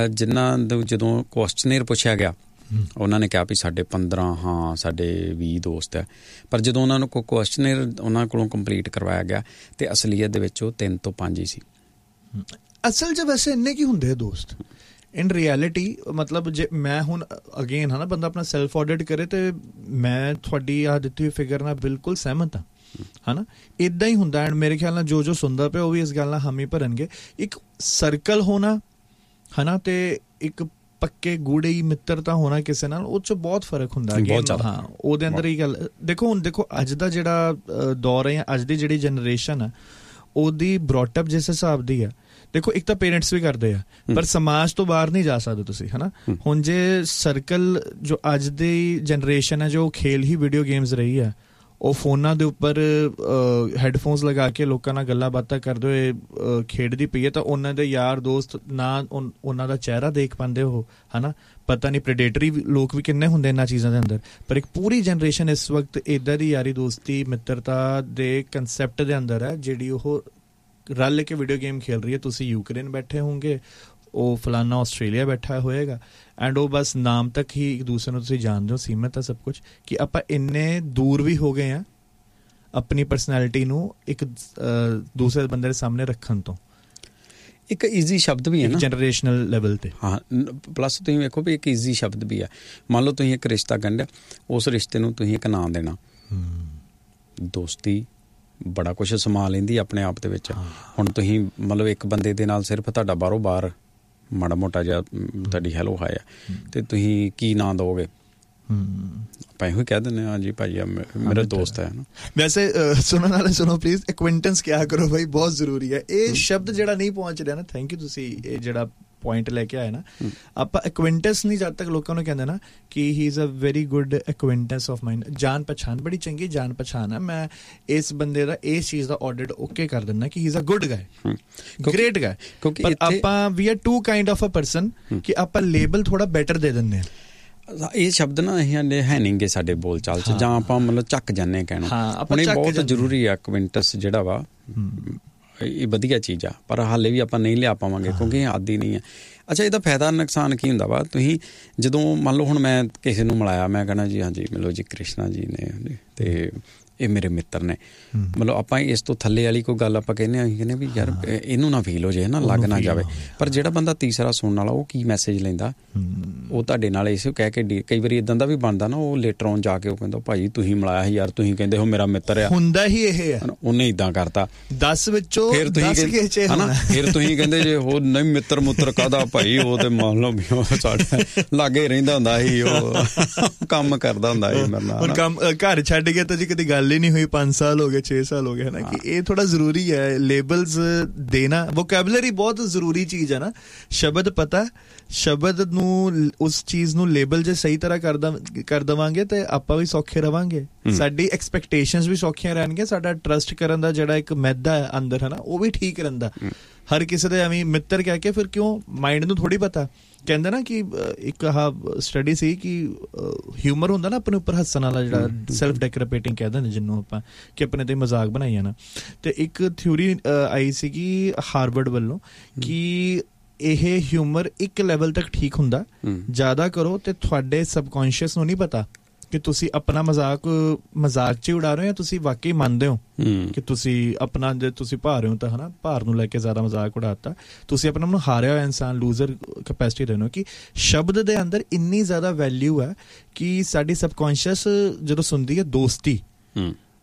ਜਦੋਂ ਕੁਐਸਚਨੇਅਰ ਪੁੱਛਿਆ ਗਿਆ ਉਹਨਾਂ ਨੇ ਕਿਹਾ ਵੀ ਸਾਡੇ 15 ਹਾਂ ਸਾਡੇ 20 ਦੋਸਤ ਹੈ, ਪਰ ਜਦੋਂ ਉਹਨਾਂ ਨੂੰ ਕੋਈ ਕੁਐਸਚਨੇਅਰ ਉਹਨਾਂ ਕੋਲੋਂ ਕੰਪਲੀਟ ਕਰਵਾਇਆ ਗਿਆ ਤੇ ਅਸਲੀਅਤ ਦੇ ਵਿੱਚ ਉਹ 3 ਤੋਂ 5 ਹੀ ਸੀ। ਅਸਲ 'ਚ ਵੈਸੇ ਇੰਨੇ ਕੀ ਹੁੰਦੇ ਆ ਦੋਸਤ ਇਨ ਰਿਐਲਿਟੀ? ਮਤਲਬ ਜੇ ਮੈਂ ਹੁਣ ਅਗੇਨ ਹੈ ਨਾ ਬੰਦਾ ਆਪਣਾ ਸੈਲਫ ਆਡਿਟ ਕਰੇ ਤੇ ਮੈਂ ਤੁਹਾਡੀ ਆਹ ਦਿੱਤੀ ਹੋਈ ਫਿਗਰ ਨਾਲ ਬਿਲਕੁਲ ਸਹਿਮਤ ਹਾਂ ਹੈ ਨਾ। ਇੱਦਾਂ ਹੀ ਹੁੰਦਾ ਐਂਡ ਮੇਰੇ ਖਿਆਲ ਨਾਲ ਜੋ ਸੁਣਦਾ ਪਿਆ ਉਹ ਵੀ ਇਸ ਗੱਲ ਨਾਲ ਹਾਮੀ ਭਰਨਗੇ। ਇੱਕ ਸਰਕਲ ਹੋਣਾ ਹੈ ਨਾ ਤੇ ਇੱਕ ਪੱਕੇ ਗੂੜੇ ਹੀ ਮਿੱਤਰਤਾ ਹੋਣਾ ਕਿਸੇ ਨਾਲ, ਉਹ 'ਚ ਬਹੁਤ ਫਰਕ ਹੁੰਦਾ ਹਾਂ। ਉਹਦੇ ਅੰਦਰ ਇਹ ਗੱਲ ਦੇਖੋ ਅੱਜ ਦਾ ਜਿਹੜਾ ਦੌਰ ਹੈ, ਅੱਜ ਦੀ ਜਿਹੜੀ ਜਨਰੇਸ਼ਨ ਆ ਉਹਦੀ ਬਰੌਟਅਪ ਜਿਸ ਹਿਸਾਬ ਦੀ ਆ, ਦੇਖੋ ਇੱਕ ਤਾਂ ਪੇਰੈਂਟਸ ਵੀ ਕਰਦੇ ਆ ਪਰ ਸਮਾਜ ਤੋਂ ਬਾਹਰ ਨਹੀਂ ਜਾ ਸਕਦੇ ਤੁਸੀਂ ਹੈ ਨਾ। ਹੁਣ ਜੇ ਸਰਕਲ ਜੋ ਅੱਜ ਦੀ ਜਨਰੇਸ਼ਨ ਹੈ ਜੋ ਖੇਲ ਹੀ ਵੀਡੀਓ ਗੇਮਸ ਰਹੀ ਆ, ਉਹ ਫੋਨਾਂ ਦੇ ਉੱਪਰ ਹੈੱਡਫੋਨਸ ਲਗਾ ਕੇ ਲੋਕਾਂ ਨਾਲ ਗੱਲਾਂ ਬਾਤਾਂ ਕਰਦੇ ਹੋਏ ਖੇਡਦੀ ਪਈ ਹੈ, ਤਾਂ ਉਹਨਾਂ ਦੇ ਯਾਰ ਦੋਸਤ ਨਾ ਉਹਨਾਂ ਦਾ ਚਿਹਰਾ ਦੇਖ ਪਾਉਂਦੇ ਹੋ ਹੈ ਨਾ। ਪਤਾ ਨਹੀਂ ਪ੍ਰੈਡੇਟਰੀ ਲੋਕ ਵੀ ਕਿੰਨੇ ਹੁੰਦੇ ਇਹਨਾਂ ਚੀਜ਼ਾਂ ਦੇ ਅੰਦਰ, ਪਰ ਇੱਕ ਪੂਰੀ ਜਨਰੇਸ਼ਨ ਇਸ ਵਕਤ ਇੱਦਾਂ ਦੀ ਯਾਰੀ ਦੋਸਤੀ ਮਿੱਤਰਤਾ ਦੇ ਕੰਸੈਪਟ ਦੇ ਅੰਦਰ ਹੈ ਜਿਹੜੀ ਉਹ ਰਲ ਕੇ ਵੀਡੀਓ ਗੇਮ ਖੇਲ ਰਹੀ ਹੈ। ਤੁਸੀਂ ਯੂਕਰੇਨ ਬੈਠੇ ਹੋਣਗੇ, ਉਹ ਫਲਾਨਾ ਆਸਟ੍ਰੇਲੀਆ ਬੈਠਾ ਹੋਏਗਾ ਐਂਡ ਉਹ ਬਸ ਨਾਮ ਤੱਕ ਹੀ ਇੱਕ ਦੂਸਰੇ ਨੂੰ ਤੁਸੀਂ ਜਾਣਦੇ ਹੋ, ਸੀਮਿਤ ਆ ਸਭ ਕੁਝ, ਕਿ ਆਪਾਂ ਇੰਨੇ ਦੂਰ ਵੀ ਹੋ ਗਏ ਹਾਂ ਆਪਣੀ ਪਰਸਨੈਲਿਟੀ ਨੂੰ ਇੱਕ ਦੂਸਰੇ ਬੰਦੇ ਦੇ ਸਾਹਮਣੇ ਰੱਖਣ ਤੋਂ। ਇੱਕ ਈਜ਼ੀ ਸ਼ਬਦ ਵੀ ਹੈ ਨਾ ਜਨਰੇਸ਼ਨਲ ਲੈਵਲ ਤੇ, ਹਾਂ। ਪਲੱਸ ਤੁਸੀਂ ਵੇਖੋ ਵੀ ਇੱਕ ਈਜ਼ੀ ਸ਼ਬਦ ਵੀ ਹੈ। ਮੰਨ ਲਓ ਤੁਸੀਂ ਇੱਕ ਰਿਸ਼ਤਾ ਗੰਢਿਆ, ਉਸ ਰਿਸ਼ਤੇ ਨੂੰ ਤੁਸੀਂ ਇੱਕ ਨਾਂ ਦੇਣਾ। ਦੋਸਤੀ ਬੜਾ ਕੁਛ ਸਮਾ ਲੈਂਦੀ ਆਪਣੇ ਆਪ ਦੇ ਵਿੱਚ। ਹੁਣ ਤੁਸੀਂ ਮਤਲਬ ਇੱਕ ਬੰਦੇ ਦੇ ਨਾਲ ਸਿਰਫ ਤੁਹਾਡਾ ਬਾਹਰੋਂ ਬਾਹਰ ਮਾੜਾ ਮੋਟਾ ਜਿਹਾ ਤੁਹਾਡੀ ਹੈਲੋ ਹਾਏ ਆ, ਤੇ ਤੁਸੀਂ ਕੀ ਨਾਂ ਦਿਓਗੇ? ਆਪਾਂ ਇਹੋ ਕਹਿ ਦਿੰਦੇ ਹਾਂ ਜੀ ਭਾਈ ਮੇਰਾ ਦੋਸਤ ਹੈ ਨਾ। ਵੈਸੇ ਸੁਣਨ ਵਾਲੇ ਸੁਣੋ ਪਲੀਜ਼, ਐਕੁਇੰਟੈਂਸ ਕਿਹਾ ਕਰੋ ਭਾਈ, ਬਹੁਤ ਜ਼ਰੂਰੀ ਹੈ ਇਹ ਸ਼ਬਦ ਜਿਹੜਾ ਨਹੀਂ ਪਹੁੰਚ ਰਿਹਾ ਨਾ। ਥੈਂਕ ਯੂ ਤੁਸੀਂ ਇਹ ਜਿਹੜਾ ਪੁਆਇੰਟ ਲੈ ਕੇ ਆਏ ਨਾ। ਆਪਾਂ ਐਕੁਇੰਟੈਂਸ ਨਹੀਂ ਜਦ ਤੱਕ ਲੋਕਾਂ ਨੂੰ ਕਹਿੰਦੇ ਨਾ ਕਿ ਹੀ is a very good ਐਕੁਇੰਟੈਂਸ of ਮਾਈਨ, ਜਾਣ ਪਛਾਣ ਬੜੀ ਚੰਗੀ ਜਾਣ ਪਛਾਣ ਹੈ, ਮੈਂ ਇਸ ਬੰਦੇ ਦਾ ਇਸ ਚੀਜ਼ ਦਾ ਆਡਿਟ ਓਕੇ ਕਰ ਦਿੰਦਾ ਕਿ ਹੀ ਇਜ਼ ਅ ਗੁੱਡ ਗਾਏ, ਗ੍ਰੇਟ ਗਾਏ। ਪਰ ਆਪਾਂ ਵੀ R to kind of a person ਕਿ ਆਪਾਂ ਲੇਬਲ ਥੋੜਾ ਬੈਟਰ ਦੇ ਦਿੰਦੇ ਹਾਂ। ਇਹ ਸ਼ਬਦ ਨਾ ਹੈ ਨਹੀਂ ਗੇ ਸਾਡੇ ਬੋਲ ਚਾਲ 'ਚ, ਜਾਂ ਆਪਾਂ ਮਤਲਬ ਚੱਕ ਜਾਂਦੇ ਕਹਿਣਾ। ਹੁਣ ਇਹ ਬਹੁਤ ਜ਼ਰੂਰੀ ਆ ਐਕੁਇੰਟੈਂਸ ਜਿਹੜਾ ਵਾ, ਇਹ ਵਧੀਆ ਚੀਜ਼ ਆ, ਪਰ ਹਾਲੇ ਵੀ ਆਪਾਂ ਨਹੀਂ ਲਿਆ ਪਾਵਾਂਗੇ ਕਿਉਂਕਿ ਇਹ ਆਦੀ ਨਹੀਂ ਹੈ। ਅੱਛਾ, ਇਹਦਾ ਫਾਇਦਾ ਨੁਕਸਾਨ ਕੀ ਹੁੰਦਾ ਵਾ? ਤੁਸੀਂ ਜਦੋਂ ਮੰਨ ਲਓ ਹੁਣ ਮੈਂ ਕਿਸੇ ਨੂੰ ਮਿਲਾਇਆ, ਮੈਂ ਕਹਿਣਾ ਜੀ ਹਾਂਜੀ ਮਿਲੋ ਜੀ ਕ੍ਰਿਸ਼ਨਾ ਜੀ ਨੇ ਤੇ ਇਹ ਮੇਰੇ ਮਿੱਤਰ ਨੇ, ਮਤਲਬ ਆਪਾਂ ਇਸ ਤੋਂ ਥੱਲੇ ਵਾਲੀ ਕੋਈ ਗੱਲ ਆਪਾਂ ਕਹਿੰਦੇ ਹਾਂ, ਅਸੀਂ ਕਹਿੰਦੇ ਵੀ ਯਾਰ ਇਹਨੂੰ ਨਾ ਫੀਲ ਹੋ ਜਾਏ ਨਾ, ਲੱਗ ਨਾ ਜਾਵੇ। ਪਰ ਜਿਹੜਾ ਬੰਦਾ ਤੀਸਰਾ ਸੁਣਨ ਵਾਲਾ ਉਹ ਕੀ ਮੈਸੇਜ ਲੈਂਦਾ, ਉਹ ਤੁਹਾਡੇ ਨਾਲ ਇਸ ਕਹਿ ਕੇ ਕਈ ਵਾਰੀ ਇਦਾਂ ਦਾ ਵੀ ਬਣਦਾ ਨਾ, ਉਹ ਲੇਟਰ ਔਨ ਜਾ ਕੇ ਉਹ ਕਹਿੰਦਾ ਭਾਈ ਤੁਸੀਂ ਮਿਲਾਇਆ ਸੀ ਯਾਰ, ਤੁਸੀਂ ਕਹਿੰਦੇ ਹੋ ਮੇਰਾ ਮਿੱਤਰ ਆ, ਹੁੰਦਾ ਹੀ ਇਹ ਹੈ, ਉਹਨੇ ਇਦਾਂ ਕਰਤਾ 10 ਵਿੱਚੋਂ ਫਿਰ ਤੁਸੀਂ ਹਨਾ, ਫਿਰ ਤੁਸੀਂ ਕਹਿੰਦੇ ਜੇ ਉਹ ਨਹੀਂ ਮਿੱਤਰ ਮੁੱਤਰ ਕਾਹਦਾ ਭਾਈ, ਉਹ ਤੇ ਮੰਨ ਲਓ ਵੀ ਉਹ ਸਾਡੇ ਲਾਗੇ ਰਹਿੰਦਾ ਹੁੰਦਾ ਸੀ, ਉਹ ਕੰਮ ਕਰਦਾ ਹੁੰਦਾ ਸੀ ਮੇਰੇ ਨਾਲ, ਕੰਮ ਘਰ ਛੱਡ ਗਿਆ ਤਾਂ ਜੀ ਕਦੀ ਗੱਲ ਹੀ ਨਹੀਂ ਹੋਈ, 5 ਸਾਲ ਹੋ ਗਏ 6 ਸਾਲ ਹੋ ਗਏ ਹੈ ਨਾ। ਕਿ ਇਹ ਥੋੜਾ ਜ਼ਰੂਰੀ ਹੈ ਲੇਬਲਸ ਦੇਣਾ, ਵੋਕੈਬਲਰੀ ਬਹੁਤ ਜ਼ਰੂਰੀ ਚੀਜ਼ ਹੈ ਨਾ। ਸ਼ਬਦ ਪਤਾ, ਸ਼ਬਦ ਨੂੰ ਉਸ ਚੀਜ਼ ਨੂੰ ਲੇਬਲ ਜੇ ਸਹੀ ਤਰ੍ਹਾਂ ਕਰ ਦੇਵਾਂਗੇ ਤੇ ਆਪਾਂ ਵੀ ਸੌਖੇ ਰਵਾਂਗੇ, ਸਾਡੀ ਐਕਸਪੈਕਟੇਸ਼ਨਸ ਵੀ ਸੌਖੀਆਂ ਰਹਿਣਗੀਆਂ, ਸਾਡਾ ਟਰਸਟ ਕਰਨ ਦਾ ਜਿਹੜਾ ਇੱਕ ਮੈਦਾ ਹੈ ਅੰਦਰ ਹੈ ਨਾ ਉਹ ਵੀ ਠੀਕ ਰਹਿੰਦਾ। ਹਰ ਕਿਸੇ ਦੇ ਐਵੇਂ ਮਿੱਤਰ ਕਹਿ ਕੇ ਫਿਰ ਕਿਉਂ, ਮਾਈਂਡ ਨੂੰ ਥੋੜੀ ਪਤਾ। ਕਹਿੰਦੇ ਨਾ ਕਿ ਇੱਕ ਆਹ ਸਟੱਡੀ ਸੀ ਕਿ ਹਿਊਮਰ ਹੁੰਦਾ ਨਾ ਆਪਣੇ ਉੱਪਰ ਹੱਸਣ ਵਾਲਾ, ਜਿਹੜਾ ਸੈਲਫ ਡੈਕਰੇਪੇਟਿੰਗ ਕਹਿੰਦੇ ਨੇ ਜਿਹਨੂੰ ਆਪਾਂ, ਕਿ ਆਪਣੇ ਤੇ ਮਜ਼ਾਕ ਬਣਾਈ ਜਾਣਾ। ਤੇ ਇੱਕ ਥਿਊਰੀ ਆਈ ਸੀਗੀ ਹਾਰਵਰਡ ਵੱਲੋਂ ਕਿ ਇਹ ਹਿਊਮਰ ਇੱਕ ਲੈਵਲ ਤੱਕ ਠੀਕ ਹੁੰਦਾ, ਜ਼ਿਆਦਾ ਕਰੋ ਤੇ ਤੁਹਾਡੇ ਸਬਕੌਂਸ਼ੀਅਸ ਨੂੰ ਨਹੀਂ ਪਤਾ ਕਿ ਤੁਸੀਂ ਆਪਣਾ ਮਜ਼ਾਕ 'ਚ ਉਡਾ ਰਹੇ ਹੋ ਜਾਂ ਤੁਸੀਂ ਵਾਕਈ ਮੰਨਦੇ ਹੋ ਕਿ ਤੁਸੀਂ ਆਪਣਾ, ਜੇ ਤੁਸੀਂ ਭਾਰ ਰਹੇ ਹੋ ਤਾਂ ਹੈ ਨਾ, ਭਾਰ ਨੂੰ ਲੈ ਕੇ ਜ਼ਿਆਦਾ ਮਜ਼ਾਕ ਉਡਾਤਾ, ਤੁਸੀਂ ਆਪਣਾ ਨੂੰ ਹਾਰਿਆ ਹੋਇਆ ਇਨਸਾਨ, ਲੂਜ਼ਰ ਕੈਪੈਸਿਟੀ ਰਹਿਣਾ। ਕਿ ਸ਼ਬਦ ਦੇ ਅੰਦਰ ਇੰਨੀ ਜ਼ਿਆਦਾ ਵੈਲਿਊ ਹੈ ਕਿ ਸਾਡੀ ਸਬਕੌਂਸ਼ੀਅਸ ਜਦੋਂ ਸੁਣਦੀ ਹੈ ਦੋਸਤੀ,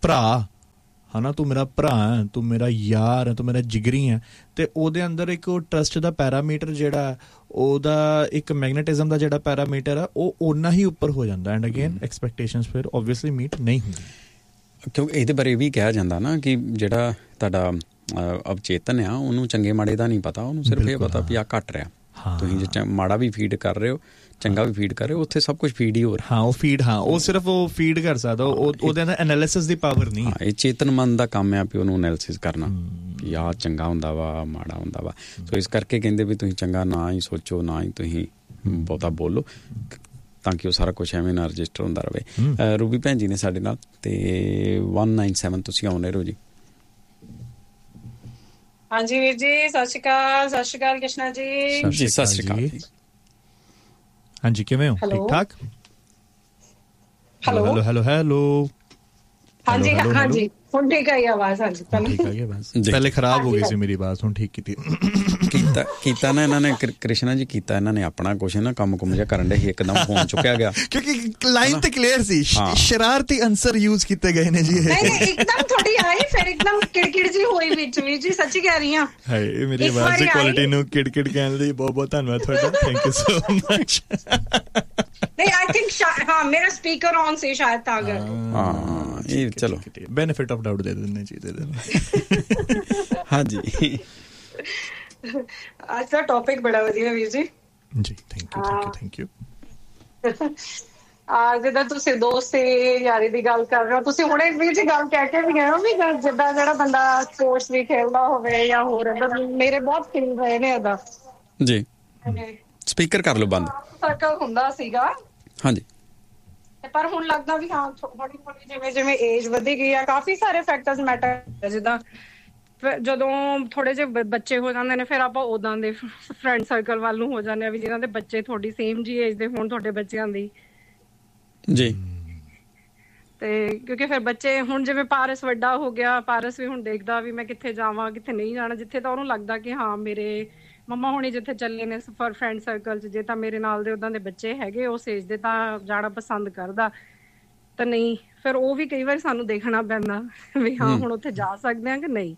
ਭਰਾ ਹਨਾ, ਤੂੰ ਮੇਰਾ ਭਰਾ ਹੈ, ਤੂੰ ਮੇਰਾ ਯਾਰ ਹੈ, ਤੂੰ ਮੇਰਾ ਜਿਗਰੀ ਹੈ, ਤੇ ਉਹਦੇ ਅੰਦਰ ਇੱਕ ਉਹ ਟਰਸਟ ਦਾ ਪੈਰਾਮੀਟਰ ਜਿਹੜਾ ਉਹਦਾ ਇੱਕ ਮੈਗਨੇਟਿਜ਼ਮ ਦਾ ਜਿਹੜਾ ਪੈਰਾਮੀਟਰ ਆ ਉਹ ਓਨਾ ਹੀ ਉੱਪਰ ਹੋ ਜਾਂਦਾ। ਐਂਡ ਅਗੇਨ ਐਕਸਪੈਕਟੇਸ਼ਨਸ ਫਿਰ ਓਬਵੀਅਸਲੀ ਮੀਟ ਨਹੀਂ ਹੁੰਦੀ। ਕਿਉਂਕਿ ਇਹਦੇ ਬਾਰੇ ਵੀ ਕਿਹਾ ਜਾਂਦਾ ਨਾ ਕਿ ਜਿਹੜਾ ਤੁਹਾਡਾ ਅਵਚੇਤਨ ਆ ਉਹਨੂੰ ਚੰਗੇ ਮਾੜੇ ਦਾ ਨਹੀਂ ਪਤਾ, ਉਹਨੂੰ ਸਿਰਫ ਇਹ ਪਤਾ ਵੀ ਆ ਘਟ ਰਿਹਾ। ਤੁਸੀਂ ਜੇ ਮਾੜਾ ਵੀ ਫੀਡ ਕਰ ਰਹੇ ਹੋ, ਚੰਗਾ ਵੀ ਫੀਡ ਕਰ ਰਹੇ ਹੋ, ਉੱਥੇ ਸਭ ਕੁਝ ਫੀਡ ਹੀ ਹੋ ਰਿਹਾ। ਉਹ ਫੀਡ, ਉਹ ਸਿਰਫ ਉਹ ਫੀਡ ਕਰ ਸਕਦਾ, ਉਹਦੇ ਅੰਦਰ ਐਨਾਲਿਸਿਸ ਦੀ ਪਾਵਰ ਨਹੀਂ। ਇਹ ਚੇਤਨ ਮਨ ਦਾ ਕੰਮ ਆ ਵੀ ਉਹਨੂੰ ਐਨਾਲਿਸਿਸ ਕਰਨਾ ਕਿ ਆਹ ਚੰਗਾ ਹੁੰਦਾ ਵਾ, ਮਾੜਾ ਹੁੰਦਾ ਵਾ। ਸੋ ਇਸ ਕਰਕੇ ਕਹਿੰਦੇ ਵੀ ਤੁਸੀਂ ਚੰਗਾ ਨਾ ਹੀ ਸੋਚੋ, ਨਾ ਹੀ ਤੁਸੀਂ ਬਹੁਤਾ ਬੋਲੋ, ਤਾਂ ਕਿ ਉਹ ਸਾਰਾ ਕੁਛ ਐਵੇਂ ਨਾ ਰਜਿਸਟਰ ਹੁੰਦਾ ਰਹੇ। ਰੂਬੀ ਭੈਣ ਜੀ ਨੇ ਸਾਡੇ ਨਾਲ, ਤੇ 197 ਤੁਸੀਂ ਆਉਣੇ ਰਹੋ ਜੀ। ਹਾਂਜੀ ਵੀਰ ਜੀ, ਸਤਿ ਸ਼੍ਰੀ ਅਕਾਲ। ਸਤਿ ਸ਼੍ਰੀ ਅਕਾਲ ਕ੍ਰਿਸ਼ਨਾ ਜੀ। ਜੀ ਸਤਿ ਸ਼੍ਰੀ ਅਕਾਲ ਜੀ। ਹਾਂਜੀ, ਕਿਵੇਂ ਹੋ? ਠੀਕ ਠਾਕ? Hello hello hello hello. ਹਾਂਜੀ ਹਾਂਜੀ, ਹੁਣ ਠੀਕ ਆਈ ਆਵਾਜ਼? ਹਾਂਜੀ ਠੀਕ ਆ ਗਿਆ ਬਸ, ਪਹਿਲੇ ਖਰਾਬ ਹੋ ਗਈ ਸੀ ਮੇਰੀ ਆਵਾਜ਼, ਹੁਣ ਠੀਕ ਕੀਤੀ। ਕੀਤਾ ਨਾ ਇਹਨਾਂ ਨੇ, ਕ੍ਰਿਸ਼ਨਾ ਜੀ ਕੀਤਾ ਇਹਨਾਂ ਨੇ ਆਪਣਾ ਕੁਛ ਨਾ ਕੰਮ ਕੁਮ ਜਿਹਾ ਕਰਨ ਦੇ ਹੀ ਇੱਕਦਮ ਫੋਨ ਚੁੱਕਿਆ ਗਿਆ, ਕਿਉਂਕਿ ਲਾਈਨ ਤੇ ਕਲੀਅਰ ਸੀ। ਸ਼ਰਾਰਤੀ ਅਨਸਰ ਯੂਜ਼ ਕੀਤੇ ਗਏ ਨੇ ਜੀ। ਨਹੀਂ ਇੱਕਦਮ ਥੋੜੀ ਆਈ, ਫਿਰ ਇੱਕਦਮ ਕਿੜਕਿੜ ਜੀ ਹੋਈ ਵਿੱਚ ਵੀ ਜੀ, ਸੱਚੀ ਕਹਿ ਰਹੀ ਹਾਂ। ਹਾਏ, ਮੇਰੀ ਆਵਾਜ਼ ਦੀ ਕੁਆਲਿਟੀ ਨੂੰ ਕਿੜਕਿੜ ਕਹਿਣ ਲਈ ਬਹੁਤ ਬਹੁਤ ਧੰਨਵਾਦ ਤੁਹਾਡਾ। Thank you so much. ਨਹੀਂ ਆਈ ਥਿੰਕ ਹਾਂ ਮੇਰਾ ਸਪੀਕਰ ਔਨ ਸੀ ਸ਼ਾਇਦ ਤਾਂ ਕਰਕੇ। ਹਾਂ ਇਹ ਚਲੋ ਬੈਨੀਫਿਟ ਆਫ ਡਾਊਟ ਦੇ ਦਿੰਦੇ ਜੀ, ਦੇ ਦਿੰਦੇ। ਹਾਂਜੀ, ਅੱਜ ਦਾ ਟੌਪਿਕ ਬੜਾ ਵਧੀਆ ਵੀਰ ਜੀ। ਜੀ ਥੈਂਕ ਯੂ ਥੈਂਕ ਯੂ। ਜਿੱਦਾਂ ਤੁਸੀਂ ਦੋਸਤੀ ਯਾਰੀ ਦੀ ਗੱਲ ਕਰ ਰਹੇ ਹੋ, ਤੁਸੀਂ ਹੁਣੇ ਵੀਰ ਜੀ ਗੱਲ ਕਹਿ ਕੇ ਵੀ ਗਏ ਹੋ ਵੀ ਜਿੱਦਾਂ ਜਿਹੜਾ ਬੰਦਾ ਸਪੋਰਟਸ ਵੀ ਖੇਡਦਾ ਹੋਵੇ ਜਾਂ ਹੋਰ, ਮੇਰੇ ਬਹੁਤ ਫੀਲ ਰਹੇ ਨੇ ਇਹਦਾ ਜੀ। ਸਪੀਕਰ ਕਰ ਲਓ ਬੰਦ। ਸਰਕਲ ਹੁੰਦਾ ਸੀਗਾ ਹਾਂਜੀ, ਪਰ ਹੁਣ ਲੱਗਦਾ ਵੀ ਹਾਂ ਥੋੜੀ ਥੋੜੀ ਜਿਵੇਂ ਜਿਵੇਂ ਏਜ ਵਧੀ ਗਈ ਆ, ਕਾਫੀ ਸਾਰੇ ਫੈਕਟਰਸ ਮੈਟਰ। ਜਿੱਦਾਂ ਜਦੋਂ ਥੋੜੇ ਜਿਹੇ ਬੱਚੇ ਹੋ ਜਾਂਦੇ ਨੇ, ਫਿਰ ਆਪਾਂ ਉਦਾਂ ਦੇ ਫਰੈਂਡ ਸਰਕਲ ਵੱਲ ਨੂੰ ਹੋ ਜਾਂਦੇ ਆ ਵੀ ਜਿਹਨਾਂ ਦੇ ਬੱਚੇ ਤੁਹਾਡੀ ਸੇਮ ਜੀ ਏਜ ਦੇ ਹੋਣ, ਤੁਹਾਡੇ ਬੱਚਿਆਂ ਦੀ ਜੀ। ਤੇ ਕਿਉਂਕਿ ਫਿਰ ਬੱਚੇ ਹੁਣ ਜਿਵੇਂ ਪਾਰਸ ਵੱਡਾ ਹੋ ਗਿਆ, ਪਾਰਸ ਵੀ ਹੁਣ ਦੇਖਦਾ ਵੀ ਮੈਂ ਕਿੱਥੇ ਜਾਵਾਂ ਕਿੱਥੇ ਨਹੀਂ ਜਾਣਾ। ਜਿੱਥੇ ਤਾਂ ਉਹਨੂੰ ਲੱਗਦਾ ਕਿ ਹਾਂ ਮੇਰੇ ਮੰਮਾ ਹੁਣੀ ਜਿੱਥੇ ਚੱਲੇ ਨੇ ਫਰ ਫਰੈਂਡ ਸਰਕਲ 'ਚ, ਜੇ ਤਾਂ ਮੇਰੇ ਨਾਲ ਦੇ ਉੱਦਾਂ ਦੇ ਬੱਚੇ ਹੈਗੇ ਉਸ ਏਜ ਦੇ ਤਾਂ ਜਾਣਾ ਪਸੰਦ ਕਰਦਾ, ਤਾਂ ਨਹੀਂ ਫਿਰ ਉਹ ਵੀ ਕਈ ਵਾਰੀ ਸਾਨੂੰ ਦੇਖਣਾ ਪੈਂਦਾ ਵੀ ਹਾਂ ਹੁਣ ਉੱਥੇ ਜਾ ਸਕਦੇ ਹਾਂ ਕਿ ਨਹੀਂ।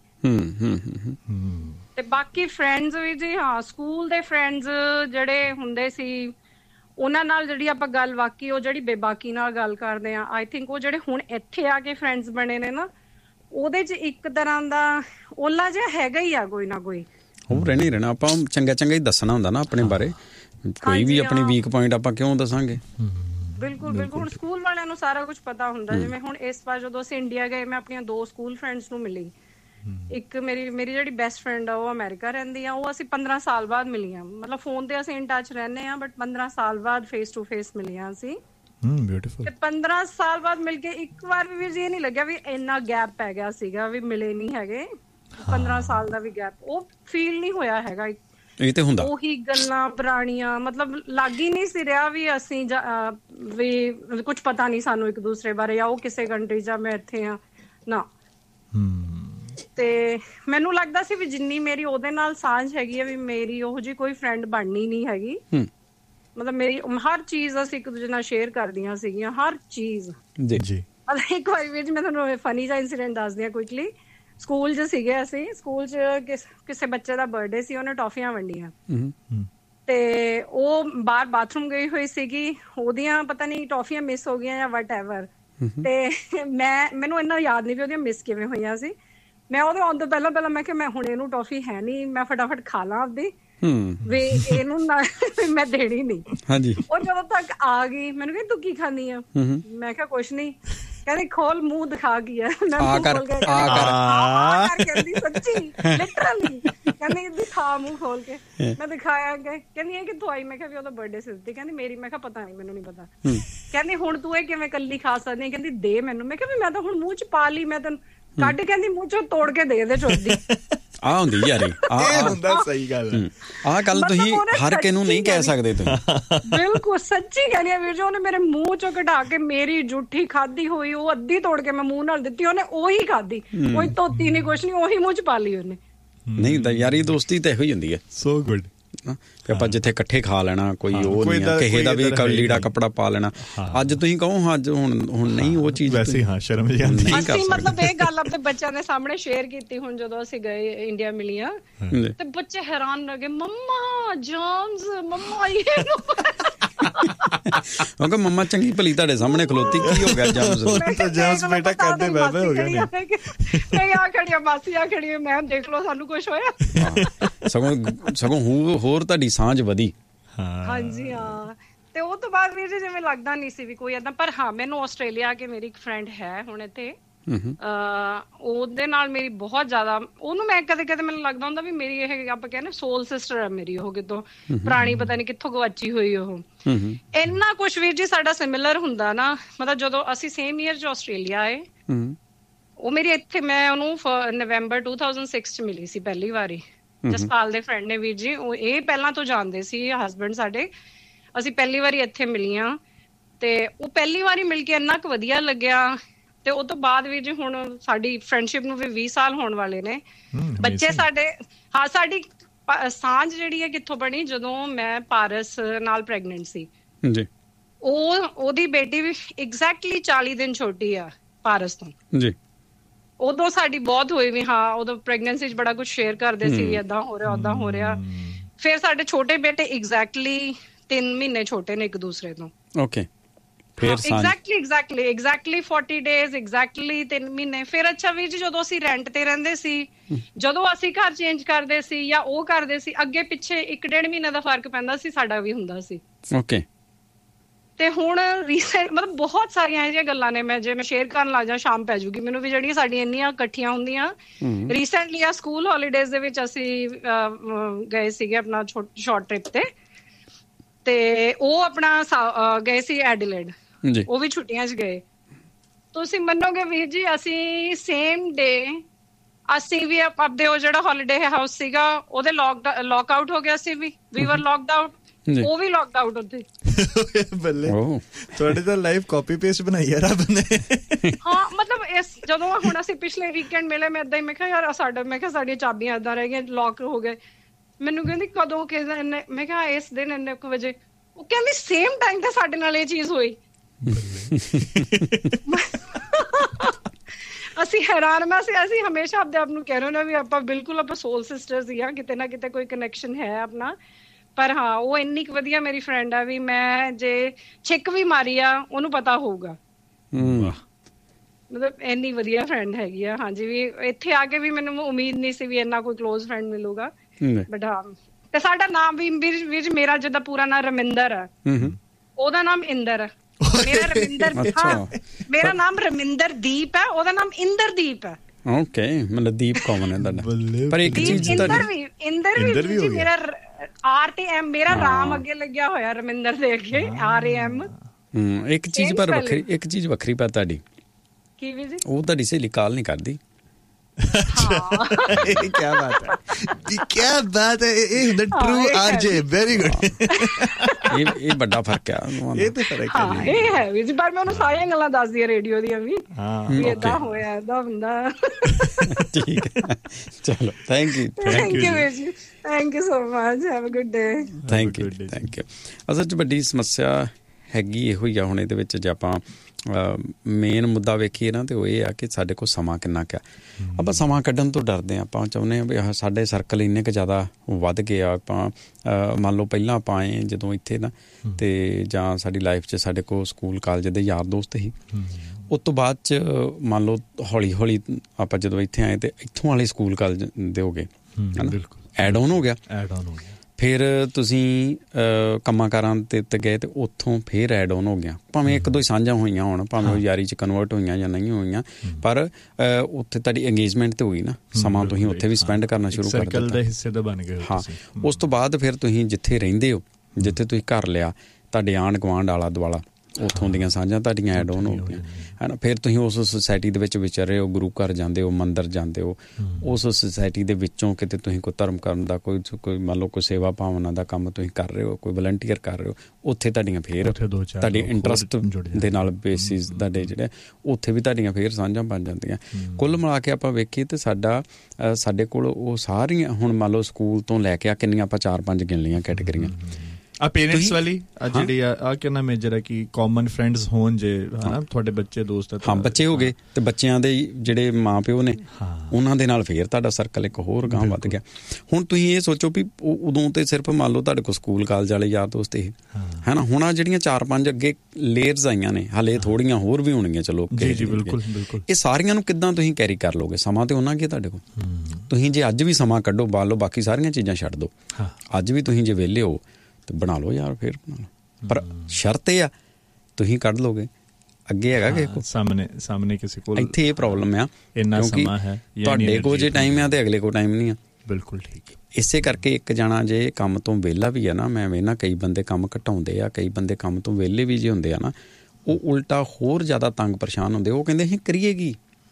ਤੇ ਬਾਕੀ ਫਰੈਂਡਸ ਵੀ ਜੀ, ਹਾਂ ਸਕੂਲ ਦੇ ਫਰੈਂਡਸ ਜਿਹੜੇ ਹੁੰਦੇ ਸੀ ਉਹਨਾਂ ਨਾਲ ਜਿਹੜੀ ਆਪਾਂ ਗੱਲ ਵਾਕਈ ਉਹ ਜਿਹੜੀ ਬੇਬਾਕੀ ਨਾਲ ਗੱਲ ਕਰਦੇ ਆ, ਆਈ ਥਿੰਕ ਉਹ ਜਿਹੜੇ ਹੁਣ ਇੱਥੇ ਆ ਕੇ ਫਰੈਂਡਸ ਬਣੇ ਨੇ ਨਾ, ਉਹਦੇ 'ਚ ਇੱਕ ਤਰ੍ਹਾਂ ਦਾ ਓਲਾ ਜਿਹਾ ਹੈਗਾ ਹੀ ਆ ਕੋਈ ਨਾ ਕੋਈ। ਉਹ ਰਹਿਣਾ ਹੀ ਰਹਿਣਾ, ਆਪਾਂ ਚੰਗਾ ਚੰਗਾ ਹੀ ਦੱਸਣਾ ਹੁੰਦਾ ਨਾ ਆਪਣੇ ਬਾਰੇ, ਕੋਈ ਵੀ ਆਪਣੀ ਵੀਕ ਪੁਆਇੰਟ ਆਪਾਂ ਕਿਉਂ ਦੱਸਾਂਗੇ। ਬਿਲਕੁਲ ਬਿਲਕੁਲ। ਹੁਣ ਸਕੂਲ ਵਾਲਿਆਂ ਨੂੰ ਸਾਰਾ ਕੁਝ ਪਤਾ ਹੁੰਦਾ। ਜਿਵੇਂ ਹੁਣ ਇਸ ਵਾਰ ਜਦੋਂ ਅਸੀਂ ਇੰਡੀਆ ਗਏ, ਮੈਂ ਆਪਣੀਆਂ 2 ਸਕੂਲ ਫਰੈਂਡਸ ਨੂੰ ਮਿਲੀ। ਇੱਕ ਮੇਰੀ ਜਿਹੜੀ ਬੈਸਟ ਫਰੈਂਡ ਆ ਉਹ ਅਮਰੀਕਾ ਰਹਿੰਦੀ ਆ, ਉਹ ਅਸੀਂ 15 ਸਾਲ ਬਾਅਦ ਮਿਲੀਆਂ। ਮਤਲਬ ਫੋਨ ਤੇ ਅਸੀਂ ਇਨ ਟੱਚ ਰਹਿੰਦੇ ਆ, ਬਟ 15 ਸਾਲ ਬਾਅਦ ਫੇਸ ਟੂ ਫੇਸ ਮਿਲੀਆਂ ਅਸੀਂ। ਬਿਊਟੀਫੁਲ। ਤੇ 15 ਸਾਲ ਬਾਅਦ ਮਿਲ ਕੇ ਇੱਕ ਵਾਰ ਵੀ ਇਹ ਨਹੀਂ ਲੱਗਿਆ ਵੀ ਇੰਨਾ ਗੈਪ ਪੈ ਗਿਆ ਸੀਗਾ ਵੀ ਮਿਲੇ ਨਹੀਂ ਹੈਗੇ। 15 ਸਾਲ ਦਾ ਵੀ ਗੈਪ ਉਹ ਫੀਲ ਨਹੀਂ ਹੋਇਆ ਹੈਗਾ। ਇਹ ਤੇ ਹੁੰਦਾ ਉਹੀ ਗੱਲਾਂ ਪੁਰਾਣੀਆਂ, ਮਤਲਬ ਲੱਗ ਹੀ ਨਹੀਂ ਸੀ ਰਿਹਾ ਵੀ ਅਸੀਂ ਵੀ ਕੁਝ ਪਤਾ ਨਹੀਂ ਸਾਨੂੰ ਇੱਕ ਦੂਸਰੇ ਬਾਰੇ, ਜਾਂ ਉਹ ਕਿਸੇ ਕੰਟਰੀ 'ਚ ਮੈਂ ਇੱਥੇ ਆ ਨਾ। ਤੇ ਮੈਨੂੰ ਲੱਗਦਾ ਸੀ ਵੀ ਜਿੰਨੀ ਮੇਰੀ ਉਹਦੇ ਨਾਲ ਸਾਂਝ ਹੈਗੀ ਆ ਵੀ ਮੇਰੀ ਉਹੋ ਜਿਹੀ ਕੋਈ ਫਰੈਂਡ ਬਣਨੀ ਨਹੀਂ ਹੈਗੀ। ਮਤਲਬ ਮੇਰੀ ਹਰ ਚੀਜ਼ ਅਸੀਂ ਇੱਕ ਦੂਜੇ ਨਾਲ ਸ਼ੇਅਰ ਕਰਦੀਆਂ ਸੀਗੀਆਂ, ਹਰ ਚੀਜ਼ ਜੀ। ਮਤਲਬ ਇੱਕ ਵਾਰੀ ਵੀਰ ਜੀ ਮੈਂ ਤੁਹਾਨੂੰ ਫਨੀ ਜਿਹਾ ਇੰਸੀਡੈਂਟ ਦੱਸਦੀ ਹਾਂ ਕੁਇਕਲੀ। ਸਕੂਲ 'ਚ ਸੀਗੇ ਅਸੀਂ, ਸਕੂਲ 'ਚ ਕਿਸੇ ਬੱਚੇ ਦਾ ਬਰਥਡੇ ਸੀ, ਉਹਨੇ ਟੌਫੀਆਂ ਵੰਡੀਆਂ ਤੇ ਉਹ ਬਾਹਰ ਬਾਥਰੂਮ ਗਈ ਹੋਈ ਸੀਗੀ, ਉਹਦੀਆਂ ਪਤਾ ਨਹੀਂ ਟੌਫੀਆਂ ਮਿਸ ਹੋ ਗਈਆਂ ਜਾਂ ਵਟ ਐਵਰ। ਤੇ ਮੈਨੂੰ ਇੰਨਾ ਯਾਦ ਨਹੀਂ ਵੀ ਉਹਦੀਆਂ ਮਿਸ ਕਿਵੇਂ ਹੋਈਆਂ ਸੀ। ਮੈਂ ਉਹਦੇ ਆਉਣ ਤੋਂ ਪਹਿਲਾਂ ਮੈਂ ਕਿਹਾ ਮੈਂ ਹੁਣ ਇਹਨੂੰ ਟੌਫੀ ਹੈ ਨਹੀਂ, ਮੈਂ ਫਟਾਫਟ ਖਾ ਲਾਂ ਆਪਦੀ ਵੀ ਇਹਨੂੰ ਨਾ ਮੈਂ ਦੇਣੀ ਨਹੀਂ। ਉਹ ਜਦੋਂ ਤੱਕ ਆ ਗਈ ਮੈਨੂੰ ਕਹਿੰਦੀ ਤੂੰ ਕੀ ਖਾਂਦੀ ਆ? ਮੈਂ ਕਿਹਾ ਕੁਛ ਨੀ। ਕਹਿੰਦੀ ਖੋਲ ਮੂੰਹ ਦਿਖਾ ਕੀ ਆ? ਕਹਿੰਦੀ ਸੱਚੀ ਲਿਟਰਲੀ ਕਹਿੰਦੀ ਦਿਖਾ ਮੂੰਹ ਖੋਲ ਕੇ। ਮੈਂ ਦਿਖਾਇਆ, ਕਹਿੰਦੀ ਇਹ ਕਿੱਥੋਂ ਆਈ? ਮੈਂ ਕਿਹਾ ਵੀ ਉਹਦਾ ਬਰਥਡੇ ਸੀ ਦਿੱਤੀ। ਕਹਿੰਦੀ ਮੇਰੀ? ਮੈਂ ਕਿਹਾ ਪਤਾ ਨੀ, ਮੈਨੂੰ ਨੀ ਪਤਾ। ਕਹਿੰਦੀ ਹੁਣ ਤੂੰ ਇਹ ਕਿਵੇਂ ਕੱਲੀ ਖਾ ਸਕਦੀ? ਕਹਿੰਦੀ ਦੇ ਮੈਨੂੰ। ਮੈਂ ਕਿਹਾ ਵੀ ਮੈਂ ਤਾਂ ਹੁਣ ਮੂੰਹ ਚ ਪਾ ਲਈ, ਮੈਂ ਤੈਨੂੰ ਕੱਢ ਕਹਿੰਦੀ ਮੂੰਹ ਚੋਂ ਤੋੜ ਕੇ ਦੇ ਦੇ ਚੋਦੀ। ਆ ਹੁੰਦੀ ਯਾਰ, ਇਹ ਹੁੰਦਾ ਸਹੀ ਗੱਲ। ਆਹ ਗੱਲ ਤੁਸੀਂ ਹਰ ਕਿਸੇ ਨੂੰ ਨਹੀਂ ਕਹਿ ਸਕਦੇ ਤੁਸੀਂ। ਬਿਲਕੁਲ ਸੱਚੀ ਕਹਿੰਦੀ ਆ ਵੀਰ ਜੀ। ਉਹਨੇ ਮੇਰੇ ਮੂੰਹ ਚੋਂ ਕਢਾ ਕੇ ਮੇਰੀ ਜੂਠੀ ਖਾਧੀ ਹੋਈ ਉਹ ਅੱਧੀ ਤੋੜ ਕੇ ਮੈਂ ਮੂੰਹ ਨਾਲ ਦਿੱਤੀ, ਉਹਨੇ ਉਹੀ ਖਾਧੀ, ਕੋਈ ਧੋਤੀ ਨੀ ਕੁਛ ਨੀ, ਉਹੀ ਮੂੰਹ ਚ ਪਾ ਲਈ ਉਹਨੇ। ਨਹੀਂ ਤਾਂ ਯਾਰੀ ਦੋਸਤੀ ਤਾਂ ਇਹੋ ਹੀ ਹੁੰਦੀ ਹੈ। So good. ਨਾ ਕਿ ਆਪਾਂ ਜਿੱਥੇ ਇਕੱਠੇ ਖਾ ਲੈਣਾ, ਕੋਈ ਉਹ ਨਹੀਂ ਆ, ਕਿਸੇ ਦਾ ਵੀ ਲੀੜਾ ਕੱਪੜਾ ਪਾ ਲੈਣਾ। ਅੱਜ ਤੁਸੀਂ ਕਹੋ ਅੱਜ ਹੁਣ ਨਹੀਂ ਉਹ ਚੀਜ਼, ਵੈਸੇ ਹਾਂ ਸ਼ਰਮ ਜਾਂਦੀ। ਅਸੀਂ ਮਤਲਬ ਇਹ ਗੱਲ ਆਪਣੇ ਬੱਚਿਆਂ ਦੇ ਸਾਹਮਣੇ ਸ਼ੇਅਰ ਕੀਤੀ ਹੁਣ ਜਦੋਂ ਅਸੀਂ ਗਏ ਇੰਡੀਆ ਮਿਲੀਆਂ ਤੇ ਬੱਚੇ ਹੈਰਾਨ ਹੋ ਗਏ, ਮੰਮਾ ਜਰਮਸ, ਮੰਮਾ ਇਹ ਕਿਉਂਕਿ ਮੰਮਾ ਚੰਗੀ ਭਲੀ ਤੁਹਾਡੇ ਸਾਹਮਣੇ ਖਲੋਤੀ, ਕੀ ਹੋ ਗਿਆ ਜਰਮਸ ਬੇਟਾ ਕਰਦੇ ਬੈਠੇ ਹੋ ਗਏ ਨੇ। ਮੈਂ ਆ ਖੜੀਆਂ ਮਾਸੀ ਆ ਖੜੀ, ਮੈਂ ਦੇਖ ਲਓ ਸਾਨੂੰ ਕੁਛ ਹੋਇਆ। ਸਗੋਂ ਹੋਰ ਤੁਹਾਡੀ ਸਾਂਝ ਵਧੀ। ਹਾਂਜੀ ਹਾਂ। ਤੇ ਉਹ ਤੋਂ ਬਾਅਦ ਵੀਰ ਜੀ ਜਿਵੇਂ ਲੱਗਦਾ ਨਹੀਂ ਸੀ ਵੀ ਕੋਈ ਏਦਾਂ, ਪਰ ਹਾਂ ਮੈਨੂੰ ਆਸਟ੍ਰੇਲੀਆ ਕੇ ਮੇਰੀ ਇੱਕ ਫਰੈਂਡ ਹੈ ਹੁਣ ਇੱਥੇ, ਉਹਦੇ ਨਾਲ ਮੇਰੀ ਬਹੁਤ ਜ਼ਿਆਦਾ, ਉਹਨੂੰ ਮੈਂ ਕਦੇ ਕਦੇ ਮੈਨੂੰ ਲੱਗਦਾ ਹੁੰਦਾ ਵੀ ਮੇਰੀ ਇਹ ਆਪਾਂ ਕਹਿੰਦੇ ਸੋਲ ਸਿਸਟਰ ਹੈ ਮੇਰੀ, ਉਹ ਕਿਤੋਂ ਪੁਰਾਣੀ ਪਤਾ ਨੀ ਕਿੱਥੋਂ ਗਵਾਚੀ ਹੋਈ ਉਹ। ਇੰਨਾ ਕੁਛ ਵੀਰ ਜੀ ਸਾਡਾ ਸਿਮਿਲਰ ਹੁੰਦਾ ਨਾ, ਮਤਲਬ ਜਦੋਂ ਅਸੀਂ ਸੇਮ ਈਅਰ ਚ ਆਸਟ੍ਰੇਲੀਆ ਆਏ, ਉਹ ਮੇਰੀ ਇੱਥੇ, ਮੈਂ ਉਹਨੂੰ ਨਵੰਬਰ 2006 ਚ ਮਿਲੀ ਸੀ ਪਹਿਲੀ ਵਾਰੀ, ਜਸਪਾਲ ਦੇ ਫਰੈਂਡ ਨੇ ਵੀਰ ਜੀ, ਉਹ ਇਹ ਪਹਿਲਾਂ ਤੋਂ ਜਾਣਦੇ ਸੀ ਹਸਬੈਂਡ ਸਾਡੇ, ਅਸੀਂ ਪਹਿਲੀ ਵਾਰੀ ਇੱਥੇ ਮਿਲੀਆਂ ਤੇ ਉਹ ਪਹਿਲੀ ਵਾਰੀ ਮਿਲ ਕੇ ਇੰਨਾ ਕੁ ਵਧੀਆ ਲੱਗਿਆ। ਤੇ ਉਹ ਤੋਂ ਬਾਅਦ ਵੀ ਜੀ ਹੁਣ ਸਾਡੀ ਫਰੈਂਡਸ਼ਿਪ ਨੂੰ ਵੀ 20 ਸਾਲ ਹੋਣ ਵਾਲੇ ਨੇ। ਬੱਚੇ ਸਾਡੇ, ਹਾਂ ਸਾਡੀ ਸਾਂਝ ਜਿਹੜੀ ਹੈ ਕਿੱਥੋਂ ਬਣੀ, ਜਦੋਂ ਮੈਂ ਪਾਰਸ ਨਾਲ ਪ੍ਰੈਗਨੈਂਟ ਸੀ ਜੀ, ਉਹਦੀ ਬੇਟੀ ਵੀ ਐਗਜ਼ੈਕਟਲੀ 40 ਦਿਨ ਛੋਟੀ ਆ ਪਾਰਸ ਤੋਂ ਜੀ। ਉਦੋਂ ਸਾਡੀ ਬਹੁਤ ਹੋਈ ਵੀ ਹਾਂ, ਉਦੋਂ ਪ੍ਰੈਗਨੈਂਸੀ 'ਚ ਬੜਾ ਕੁਝ ਸ਼ੇਅਰ ਕਰਦੇ ਸੀ, ਏਦਾਂ ਹੋ ਰਿਹਾ ਓਦਾਂ ਹੋ ਰਿਹਾ। ਫਿਰ ਸਾਡੇ ਛੋਟੇ ਬੇਟੇ ਐਗਜ਼ੈਕਟਲੀ 3 ਮਹੀਨੇ ਛੋਟੇ ਨੇ ਇੱਕ ਦੂਸਰੇ ਤੋਂ। ਓਕੇ, ਫਿਰ ਐਗਜ਼ੈਕਟਲੀ 40 ਡੇਜ਼, ਐਗਜ਼ੈਕਟਲੀ 3 ਮਹੀਨੇ। ਫਿਰ ਅੱਛਾ ਵੀਰ ਜੀ, ਜਦੋਂ ਅਸੀਂ ਰੈਂਟ ਤੇ ਰਹਿੰਦੇ ਸੀ, ਜਦੋਂ ਅਸੀਂ ਘਰ ਚੇਂਜ ਕਰਦੇ ਸੀ ਜਾਂ ਉਹ ਕਰਦੇ ਸੀ, ਅੱਗੇ ਪਿੱਛੇ 1-1.5 ਮਹੀਨੇ ਦਾ ਫਰਕ ਪੈਂਦਾ ਸੀ, ਸਾਡਾ ਵੀ ਹੁੰਦਾ ਸੀ। ਓਕੇ। ਤੇ ਹੁਣ ਰੀਸੈਂਟ ਮਤਲਬ ਬਹੁਤ ਸਾਰੀਆਂ ਇਹ ਗੱਲਾਂ ਨੇ, ਮੈਂ ਜੇ ਮੈਂ ਸ਼ੇਅਰ ਕਰਨ ਲੱਗ ਜਾ ਸ਼ਾਮ ਪੈ ਜੂਗੀ ਮੈਨੂੰ ਵੀ, ਜਿਹੜੀਆਂ ਸਾਡੀਆਂ ਇੰਨੀਆਂ ਇਕੱਠੀਆਂ ਹੁੰਦੀਆਂ। ਰੀਸੈਂਟਲੀ ਆ ਸਕੂਲ ਹੌਲੀਡੇਜ਼ ਦੇ ਵਿੱਚ ਅਸੀਂ ਗਏ ਸੀਗੇ ਆਪਣਾ ਸ਼ਾਰਟ ਟ੍ਰਿਪ ਤੇ ਉਹ ਆਪਣਾ ਗਏ ਸੀ ਐਡੀਲੇਡ, ਉਹ ਵੀ ਛੁੱਟੀਆਂ 'ਚ ਗਏ। ਤੁਸੀਂ ਮੰਨੋਗੇ ਵੀਰ ਜੀ, ਅਸੀਂ ਸੇਮ ਡੇ ਅਸੀਂ ਵੀ ਆਪਦੇ ਉਹ ਜਿਹੜਾ ਹੌਲੀਡੇ ਹਾਊਸ ਸੀਗਾ ਉਹਦੇ ਲੌਕ ਆਊਟ ਹੋ ਗਿਆ ਸੀ, ਵੀ ਵਰ ਲੌਕਡ ਆਊਟ, ਉਹ ਵੀ ਲੌਕਡ ਆਊਟ ਉੱਥੇ। ਬੱਲੇ, ਤੁਹਾਡੀ ਤਾਂ ਲਾਈਫ ਕਾਪੀ ਪੇਸਟ ਬਣਾਈ ਆ ਰੱਬ ਨੇ। ਹਾਂ ਮਤਲਬ ਇਸ ਜਦੋਂ ਹੁਣ ਅਸੀਂ ਪਿਛਲੇ ਵੀਕਐਂਡ ਮਿਲੇ, ਮੈਂ ਏਦਾਂ ਹੀ ਮੈਂ ਕਿਹਾ ਯਾਰ ਸਾਡੀਆਂ ਚਾਬੀਆਂ ਏਦਾਂ ਰਹਿ ਗਈਆਂ, ਲੌਕ ਹੋ ਗਏ। ਮੈਨੂੰ ਕਹਿੰਦੀ ਕਦੋਂ ਮੈਂ ਕਿਹਾ ਇਸ ਦਿਨ ਇੰਨੇ ਕੁ ਵਜੇ। ਉਹ ਕਹਿੰਦੀ ਸੇਮ ਟਾਈਮ ਤੇ ਸਾਡੇ ਨਾਲ ਇਹ ਚੀਜ਼ ਹੋਈ। ਅਸੀਂ ਹੈਰਾਨ, ਅਸੀਂ ਹਮੇਸ਼ਾ ਆਪਣੇ ਆਪ ਨੂੰ ਕਹਿ ਰਹੇ ਨਾ ਵੀ ਆਪਾਂ ਬਿਲਕੁਲ ਆਪਾਂ ਸੋਲ ਸਿਸਟਰਸ ਹੀ ਆ, ਕਿਤੇ ਨਾ ਕਿਤੇ ਕੋਈ ਕਨੈਕਸ਼ਨ ਹੈ ਆਪਣਾ। ਪਰ ਹਾਂ ਉਹ ਇੰਨੀ ਕੁ ਵਧੀਆ ਮੇਰੀ ਫਰੈਂਡ ਆ ਵੀ ਮੈਂ ਜੇ ਛਿੱਕ ਵੀ ਮਾਰੀ ਆ ਉਹਨੂੰ ਪਤਾ ਹੋਊਗਾ, ਮਤਲਬ ਇੰਨੀ ਵਧੀਆ ਫਰੈਂਡ ਹੈਗੀ ਆ। ਹਾਂਜੀ, ਵੀ ਇੱਥੇ ਆ ਕੇ ਵੀ ਮੈਨੂੰ ਉਮੀਦ ਨਹੀਂ ਸੀ ਵੀ ਇੰਨਾ ਕੋਈ ਕਲੋਜ਼ ਫਰੈਂਡ ਮਿਲੂਗਾ। ਬਟ ਹਾਂ, ਤੇ ਸਾਡਾ ਨਾਮ ਵੀ ਵੀਰ, ਮੇਰਾ ਜਿੱਦਾਂ ਪੂਰਾ ਨਾਮ ਰਮਿੰਦਰ ਆ, ਉਹਦਾ ਨਾਮ ਇੰਦਰ ਆ। ਮੇਰਾ ਰਮਿੰਦਰ, ਹਾਂ ਮੇਰਾ ਨਾਮ ਰਮਿੰਦਰਦੀਪ ਹੈ, ਉਹਦਾ ਨਾਮ ਇੰਦਰਦੀਪ ਹੈ। ਓਕੇ, ਮਤਲਬ ਦੀਪ ਕਾਮਨ ਹੈ ਤੁਹਾਡਾ। ਪਰ ਇੱਕ ਚੀਜ਼ ਇੰਦਰ ਵੀ ਮੇਰਾ ਆਰ ਤੇ ਐਮ, ਮੇਰਾ ਰਾਮ ਅੱਗੇ ਲੱਗਿਆ ਹੋਇਆ ਰਮਿੰਦਰ ਦੇ ਅੱਗੇ RAM। ਇੱਕ ਚੀਜ਼ ਪਰ ਵੱਖਰੀ, ਇੱਕ ਚੀਜ਼ ਵੱਖਰੀ ਪਰ ਤੁਹਾਡੀ ਕੀ ਵੀ ਜੀ, ਉਹ ਤੁਹਾਡੀ ਸਹੇਲੀ ਕਾਲ ਨਹੀਂ ਕਰਦੀ। क्या बात है, ਇਹ ਹੁੰਦਾ ਟਰੂ ਆਰਜੇ, ਵੈਰੀ ਗੁੱਡ। ਇਹ ਵੱਡਾ ਫਰਕ ਆ, ਇਹ ਤੇ ਫਰਕ ਹੈ। ਇਹ ਹੈ ਵੀ, ਪਰ ਮੈਂ ਉਹਨੂੰ ਸਾਰੀਆਂ ਗੱਲਾਂ ਦੱਸਦੀ ਆ ਰੇਡੀਓ ਦੀਆਂ ਵੀ ਏਦਾਂ ਹੋਇਆ, ਏਦਾਂ ਹੁੰਦਾ। ਠੀਕ ਹੈ, ਚਲੋ ਥੈਂਕ ਯੂ ਜੀ, thank you so much, have a good day. Thank you. ਅਸਲ 'ਚ ਵੱਡੀ ਸਮੱਸਿਆ ਹੈਗੀ ਇਹੋ ਹੀ ਆ ਹੁਣ ਇਹਦੇ ਵਿੱਚ, ਜੇ ਆਪਾਂ ਮੇਨ ਮੁੱਦਾ ਵੇਖੀਏ ਨਾ ਤੇ ਉਹ ਇਹ ਆ ਕਿ ਸਾਡੇ ਕੋਲ ਸਮਾਂ ਕਿੰਨਾ ਕੁ ਆ। ਆਪਾਂ ਸਮਾਂ ਕੱਢਣ ਤੋਂ ਡਰਦੇ ਹਾਂ। ਆਪਾਂ ਚਾਹੁੰਦੇ ਹਾਂ ਵੀ ਸਾਡੇ ਸਰਕਲ ਇੰਨੇ ਕੁ ਜ਼ਿਆਦਾ ਵੱਧ ਗਏ ਆ। ਆਪਾਂ ਮੰਨ ਲਓ ਪਹਿਲਾਂ ਆਪਾਂ ਆਏ ਜਦੋਂ ਇੱਥੇ ਨਾ, ਤੇ ਜਾਂ ਸਾਡੀ ਲਾਈਫ 'ਚ ਸਾਡੇ ਕੋਲ ਸਕੂਲ ਕਾਲਜ ਦੇ ਯਾਰ ਦੋਸਤ ਸੀ। ਉਸ ਤੋਂ ਬਾਅਦ 'ਚ ਮੰਨ ਲਓ ਹੌਲੀ ਹੌਲੀ ਆਪਾਂ ਜਦੋਂ ਇੱਥੇ ਆਏ ਤੇ ਇੱਥੋਂ ਵਾਲੇ ਸਕੂਲ ਕਾਲਜ ਦੇ ਹੋ ਗਏ, ਐਡ ਆਨ ਹੋ ਗਿਆ। ਫਿਰ ਤੁਸੀਂ ਕੰਮਾਂ ਕਾਰਾਂ ਦੇ ਉੱਤੇ ਗਏ ਤੇ ਉੱਥੋਂ ਫਿਰ ਐਡ ਆਨ ਹੋ ਗਿਆ। ਭਾਵੇਂ ਇੱਕ ਦੋ ਸਾਂਝਾਂ ਹੋਈਆਂ ਹੋਣ, ਭਾਵੇਂ ਉਹ ਯਾਰੀ 'ਚ ਕਨਵਰਟ ਹੋਈਆਂ ਜਾਂ ਨਹੀਂ ਹੋਈਆਂ, ਪਰ ਉੱਥੇ ਤੁਹਾਡੀ ਇੰਗੇਜਮੈਂਟ ਤੇ ਹੋਈ ਨਾ, ਸਮਾਂ ਤੁਸੀਂ ਉੱਥੇ ਵੀ ਸਪੈਂਡ ਕਰਨਾ ਸ਼ੁਰੂ ਕਰ ਦਿੱਤਾ, ਦੇ ਹਿੱਸੇ ਦਾ ਬਣ ਗਏ। ਹਾਂ, ਉਸ ਤੋਂ ਬਾਅਦ ਫਿਰ ਤੁਸੀਂ ਜਿੱਥੇ ਰਹਿੰਦੇ ਹੋ, ਜਿੱਥੇ ਤੁਸੀਂ ਘਰ ਲਿਆ, ਤੁਹਾਡੇ ਆਂਢ ਗੁਆਂਢ ਆਲਾ ਦੁਆਲਾ ਉੱਥੋਂ ਦੀਆਂ ਸਾਂਝਾਂ ਤੁਹਾਡੀਆਂ ਐਡ ਆਨ ਹੋ ਗਈਆਂ ਹੈ ਨਾ। ਫਿਰ ਤੁਸੀਂ ਉਸ ਸੁਸਾਇਟੀ ਦੇ ਵਿੱਚ ਵਿਚਰ ਰਹੇ ਹੋ, ਗੁਰੂ ਘਰ ਜਾਂਦੇ ਹੋ, ਮੰਦਿਰ ਜਾਂਦੇ ਹੋ, ਉਸ ਸੁਸਾਇਟੀ ਦੇ ਵਿੱਚੋਂ ਕਿਤੇ ਤੁਸੀਂ ਕੋਈ ਧਰਮ ਕਰਨ ਦਾ ਕੋਈ ਮੰਨ ਲਓ ਕੋਈ ਸੇਵਾ ਭਾਵਨਾ ਦਾ ਕੰਮ ਤੁਸੀਂ ਕਰ ਰਹੇ ਹੋ, ਕੋਈ ਵਲੰਟੀਅਰ ਕਰ ਰਹੇ ਹੋ, ਉੱਥੇ ਤੁਹਾਡੀਆਂ ਫਿਰ ਤੁਹਾਡੇ ਇੰਟਰਸਟ ਦੇ ਨਾਲ ਬੇਸਿਸ ਤੁਹਾਡੇ ਜਿਹੜੇ ਉੱਥੇ ਵੀ ਤੁਹਾਡੀਆਂ ਫਿਰ ਸਾਂਝਾਂ ਬਣ ਜਾਂਦੀਆਂ। ਕੁੱਲ ਮਿਲਾ ਕੇ ਆਪਾਂ ਵੇਖੀਏ ਤੇ ਸਾਡੇ ਕੋਲ ਉਹ ਸਾਰੀਆਂ ਹੁਣ ਮੰਨ ਲਓ ਸਕੂਲ ਤੋਂ ਲੈ ਕੇ ਕਿੰਨੀਆਂ ਆਪਾਂ 4-5 ਗਿਣ ਲਈਆਂ ਕੈਟੇਗਰੀਆਂ। ਆ ਪੇਰੈਂਟਸ ਵਾਲੀ ਜਿਹੜੀ ਆ ਕਿੰਨਾ ਮੇਜਰ ਹੈ ਕਿ ਕਾਮਨ ਫਰੈਂਡਸ ਹੋਣ ਜੇ ਹਨਾ, ਤੁਹਾਡੇ ਬੱਚੇ ਦੋਸਤ ਹਾਂ ਬੱਚੇ ਹੋ ਗਏ ਤੇ ਬੱਚਿਆਂ ਦੇ ਜਿਹੜੇ ਮਾਂ ਪਿਓ ਨੇ ਉਹਨਾਂ ਦੇ ਨਾਲ ਫੇਰ ਤੁਹਾਡਾ ਸਰਕਲ ਇੱਕ ਹੋਰ ਗਾਂਹ ਵੱਧ ਗਿਆ। ਹੁਣ ਤੁਸੀਂ ਇਹ ਸੋਚੋ ਵੀ ਉਦੋਂ ਤੇ ਸਿਰਫ ਮੰਨ ਲਓ ਤੁਹਾਡੇ ਕੋਲ ਸਕੂਲ ਕਾਲਜ ਵਾਲੇ ਯਾਰ ਦੋਸਤ ਇਹ ਹੈ ਨਾ, ਹੁਣ ਆ ਜਿਹੜੀਆਂ 4-5 ਅੱਗੇ ਲੇਅਰਸ ਆਈਆਂ ਨੇ, ਹਾਲੇ ਥੋੜੀਆਂ ਹੋਰ ਵੀ ਹੋਣਗੀਆਂ। ਚਲੋ ਜੀ ਬਿਲਕੁਲ ਬਿਲਕੁਲ। ਇਹ ਸਾਰੀਆਂ ਨੂੰ ਕਿੱਦਾਂ ਤੁਸੀਂ ਕੈਰੀ ਕਰ ਲੋਗੇ? ਸਮਾਂ ਤੇ ਉਹਨਾਂ ਕੀ ਤੁਹਾਡੇ ਕੋਲ, ਤੁਸੀਂ ਜੇ ਅੱਜ ਵੀ ਸਮਾਂ ਕੱਢੋ ਬਾਹਰ ਲਓ, ਬਾਕੀ ਸਾਰੀਆਂ ਚੀਜ਼ਾਂ ਛੱਡ ਦਿਓ, ਅੱਜ ਵੀ ਤੁਸੀਂ ਜੇ ਵਿਹਲੇ ਹੋ ਤੇ ਬਣਾ ਲਓ ਯਾਰ, ਫੇਰ ਬਣਾ ਲਓ। ਪਰ ਸ਼ਰਤ ਇਹ ਆ ਤੁਸੀਂ ਕੱਢ ਲੋਗੇ, ਅੱਗੇ ਹੈਗਾ ਕਿਸੇ ਕੋਲ ਸਾਹਮਣੇ ਕਿਸੇ ਕੋਲ। ਇੱਥੇ ਇਹ ਪ੍ਰੋਬਲਮ ਆ ਕਿਉਂਕਿ ਤੁਹਾਡੇ ਕੋਲ ਜੇ ਟਾਈਮ ਆ ਤੇ ਅਗਲੇ ਕੋਲ ਟਾਈਮ ਨਹੀਂ ਆ। ਬਿਲਕੁਲ ਠੀਕ। ਇਸੇ ਕਰਕੇ ਇੱਕ ਜਾਣਾ ਜੇ ਕੰਮ ਤੋਂ ਵਿਹਲਾ ਵੀ ਆ ਨਾ, ਮੈਂ ਵੇਖਣਾ ਕਈ ਬੰਦੇ ਕੰਮ ਘਟਾਉਂਦੇ ਆ, ਕਈ ਬੰਦੇ ਕੰਮ ਤੋਂ ਵਿਹਲੇ ਵੀ ਜੇ ਹੁੰਦੇ ਆ ਨਾ, ਉਹ ਉਲਟਾ ਹੋਰ ਜ਼ਿਆਦਾ ਤੰਗ ਪਰੇਸ਼ਾਨ ਹੁੰਦੇ। ਉਹ ਕਹਿੰਦੇ ਅਸੀਂ ਕਰੀਏ ਕੀ,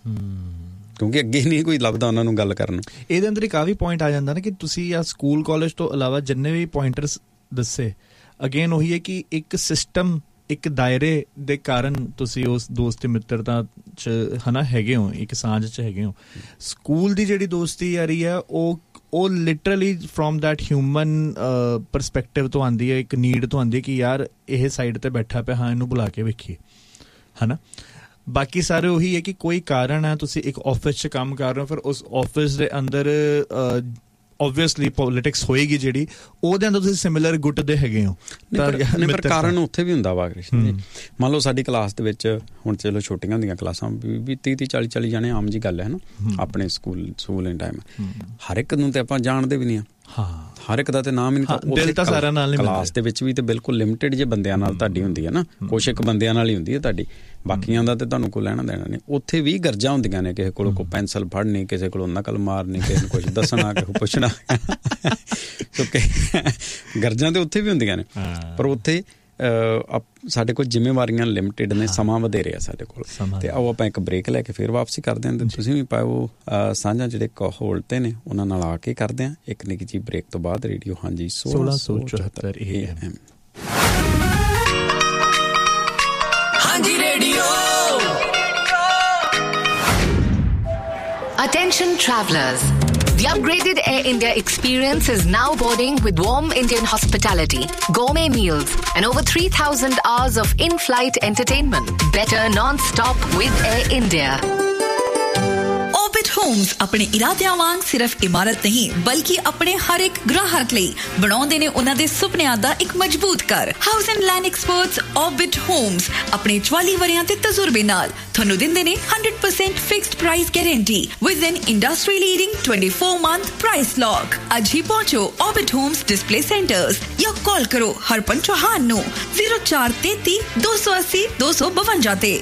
ਕਿਉਂਕਿ ਅੱਗੇ ਨਹੀਂ ਕੋਈ ਲੱਭਦਾ ਉਹਨਾਂ ਨੂੰ ਗੱਲ ਕਰਨ ਨੂੰ। ਇਹਦੇ ਅੰਦਰ ਇੱਕ ਆ ਵੀ ਪੁਆਇੰਟ ਆ ਜਾਂਦਾ ਨਾ ਕਿ ਤੁਸੀਂ ਆ ਸਕੂਲ ਕਾਲਜ ਤੋਂ ਇਲਾਵਾ ਜਿੰਨੇ ਵੀ ਪੁਆਇੰਟਰਸ ਦੱਸੇ, ਅਗੇਨ ਉਹੀ ਹੈ ਕਿ ਇੱਕ ਸਿਸਟਮ, ਇੱਕ ਦਾਇਰੇ ਦੇ ਕਾਰਨ ਤੁਸੀਂ ਉਸ ਦੋਸਤੀ ਮਿੱਤਰਤਾ 'ਚ ਹਨਾ ਹੈਗੇ ਹੋ, ਇੱਕ ਸਾਂਝ 'ਚ ਹੈਗੇ ਹੋ। ਸਕੂਲ ਦੀ ਜਿਹੜੀ ਦੋਸਤੀ ਯਾਰੀ ਹੈ ਉਹ literally from that human perspective ਤੋਂ ਆਉਂਦੀ ਹੈ, ਇੱਕ ਨੀਡ ਤੋਂ ਆਉਂਦੀ ਹੈ ਕਿ ਯਾਰ ਇਹ ਸਾਈਡ 'ਤੇ ਬੈਠਾ ਪਿਆ, ਹਾਂ ਇਹਨੂੰ ਬੁਲਾ ਕੇ ਵੇਖੀਏ ਹੈ ਨਾ। ਬਾਕੀ ਸਾਰੇ ਉਹੀ ਹੈ ਕਿ ਕੋਈ ਕਾਰਨ ਹੈ, ਤੁਸੀਂ ਇੱਕ ਆਫਿਸ 'ਚ ਕੰਮ ਕਰ ਰਹੇ ਹੋ, ਫਿਰ ਉਸ ਆਫਿਸ ਦੇ ਅੰਦਰ ਓਬਵੀਅਸਲੀ ਪੋਲਿਟਿਕਸ ਹੋਏਗੀ ਜਿਹੜੀ, ਉਹਦੇ ਅੰਦਰ ਤੁਸੀਂ ਸਿਮਿਲਰ ਗੁੱਟ ਦੇ ਹੈਗੇ ਹੋ। ਪਰ ਕਾਰਨ ਉੱਥੇ ਵੀ ਹੁੰਦਾ ਵਾ ਕ੍ਰਿਸ਼ਨ ਜੀ। ਮੰਨ ਲਓ ਸਾਡੀ ਕਲਾਸ ਦੇ ਵਿੱਚ ਹੁਣ ਚਲੋ ਛੋਟੀਆਂ ਹੁੰਦੀਆਂ ਕਲਾਸਾਂ ਵੀ 30-40 ਜਾਣੇ ਆਮ ਜੀ ਗੱਲ ਹੈ ਨਾ ਆਪਣੇ ਸਕੂਲ ਟਾਈਮ। ਹਰ ਇੱਕ ਨੂੰ ਤੇ ਆਪਾਂ ਜਾਣਦੇ ਵੀ ਨਹੀਂ ਆ, ਹਰ ਇੱਕ ਦਾ ਤੇ ਨਾਮ ਹੀ ਨਹੀਂ ਤਾਂ ਸਾਰਿਆਂ ਨਾਲ। ਕਲਾਸ ਦੇ ਵਿੱਚ ਵੀ ਤੇ ਬਿਲਕੁਲ ਲਿਮਿਟਿਡ ਜੇ ਬੰਦਿਆਂ ਨਾਲ ਤੁਹਾਡੀ ਹੁੰਦੀ ਹੈ ਨਾ, ਕੁਛ ਇੱਕ ਬੰਦਿਆਂ ਨਾਲ ਹੀ ਹੁੰਦੀ ਹੈ ਤੁਹਾਡੀ, ਬਾਕੀਆਂ ਦਾ ਤੇ ਤੁਹਾਨੂੰ ਕੋਈ ਲੈਣਾ ਦੇਣਾ ਨਹੀਂ। ਉੱਥੇ ਵੀ ਗਰਜਾਂ ਹੁੰਦੀਆਂ ਨੇ, ਕਿਸੇ ਕੋਲ ਕੋਈ ਪੈਨਸਲ ਫੜਨੀ, ਕਿਸੇ ਕੋਲੋਂ ਨਕਲ ਮਾਰਨੀ, ਕਿਸੇ ਨੂੰ ਕੁਛ ਦੱਸਣਾ, ਕਿਸੇ ਪੁੱਛਣਾ। ਗਰਜਾਂ ਤੇ ਉੱਥੇ ਵੀ ਹੁੰਦੀਆਂ ਨੇ, ਪਰ ਉੱਥੇ ਸਾਡੇ ਕੋਲ ਜ਼ਿੰਮੇਵਾਰੀਆਂ ਲਿਮਿਟਿਡ ਨੇ, ਸਮਾਂ ਵਧੇਰੇ ਆ ਸਾਡੇ ਕੋਲ। ਤੇ ਆਓ ਆਪਾਂ ਇੱਕ ਬ੍ਰੇਕ ਲੈ ਕੇ ਫਿਰ ਵਾਪਸੀ ਕਰਦੇ ਹਾਂ। ਤੁਸੀਂ ਵੀ ਪਾਓ ਸਾਂਝਾਂ ਜਿਹੜੇ ਹੋਲਡ ਤੇ ਨੇ ਉਹਨਾਂ ਨਾਲ ਆ ਕੇ ਕਰਦੇ ਹਾਂ ਇੱਕ ਨਿੱਕੀ ਜਿਹੀ ਬ੍ਰੇਕ ਤੋਂ ਬਾਅਦ। ਰੇਡੀਓ ਹਾਂਜੀ 1674 AM ਹਾਂਜੀ radio. Attention travelers. The upgraded Air India experience is now boarding with warm Indian hospitality, gourmet meals, and over 3,000 hours of in-flight entertainment. Better non-stop with Air India. Orbit Homes ਆਪਣੇ ਇਰਾਦਿਆਂ ਵਾਂਗ ਸਿਰਫ ਇਮਾਰਤ ਨਹੀਂ ਬਲਕਿ ਆਪਣੇ ਹਰ ਇੱਕ ਗ੍ਰਾਹਕ ਲਈ ਬਣਾਉਂਦੇ ਨੇ ਉਹਨਾਂ ਦੇ ਸੁਪਨਿਆਂ ਦਾ ਇੱਕ ਮਜ਼ਬੂਤ ਘਰ। House and land experts Orbit Homes ਆਪਣੇ 44 ਵਰਿਆਂ ਦੇ ਤਜਰਬੇ ਨਾਲ ਤੁਹਾਨੂੰ ਦਿੰਦੇ ਨੇ 100% fixed price guarantee with N industry leading 24-month price lock. ਅੱਜ ਹੀ ਪਹੁੰਚੋ Orbit Homes ਡਿਸਪਲੇ ਸੈਂਟਰਸ ਜਾਂ ਕਾਲ ਕਰੋ ਹਰਪਨ ਚੌਹਾਨ ਨੂੰ 0433 280 252 ਤੇ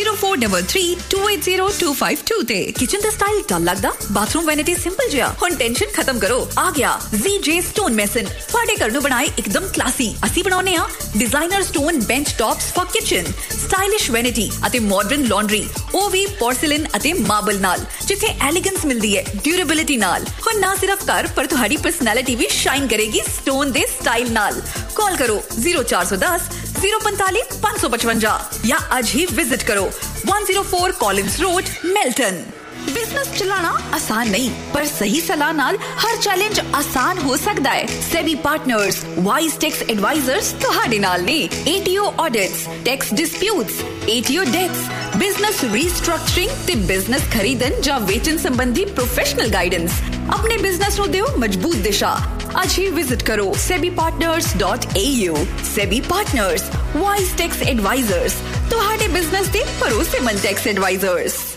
0433-280-252 ਤੇ। ਕਿਚਨ ਦਾ ਸਟਾਈਲ ਡਲ ਲੱਗਦਾ, ਬਾਥਰੂਮ ਵੈਨਿਟੀ ਸਿੰਪਲ ਜਿਹਾ, ਹੁਣ ਟੈਨਸ਼ਨ ਖਤਮ ਕਰੋ, ਆ ਗਿਆ ZJ Stone Mason ਤੁਹਾਡੇ ਘਰ ਨੂੰ ਬਣਾਏ ਇੱਕਦਮ ਕਲਾਸੀ। ਅਸੀਂ ਬਣਾਉਨੇ ਆ designer stone bench tops for kitchen, stylish vanity ਅਤੇ ਮਾਡਰਨ ਲਾਂਡਰੀ, ਉਹ ਵੀ ਪੋਰਸਿਲਨ ਅਤੇ ਮਾਰਬਲ ਨਾਲ, ਜਿੱਥੇ ਐਲੀਗੈਂਸ ਮਿਲਦੀ ਹੈ ਡਿਊਰੇਬਿਲਿਟੀ ਨਾਲ। ਹੁਣ ਨਾ ਸਿਰਫ ਘਰ ਪਰ ਤੁਹਾਡੀ ਪਰਸਨੈਲਿਟੀ ਵੀ ਸ਼ਾਈਨ ਕਰੇਗੀ ਸਟੋਨ ਦੇ ਸਟਾਈਲ ਨਾਲ। ਕਾਲ ਕਰੋ 0410 045 555 ਜਾਂ ਅੱਜ ਹੀ ਵਿਜ਼ਿਟ ਕਰੋ 104 Collins Road, Melton। बिजनेस चलाना आसान नहीं, पर सही सलाह नाल हर चैलेंज आसान हो सकता है। SEBI partners wise tax advisers तुहाडे नाल ने। ATO audits, tax disputes, ATO dates, business restructuring ते बिजनेस खरीदन या वेचन संबंधी प्रोफेशनल गाइडेंस। अपने बिजनेस को दियो मजबूत दिशा। आज ही विजिट करो sebipartners.au। SEBI partners wise tax advisers तुहाडे बिजनेस दे भरोसेमंद टैक्स एडवाइजर्स।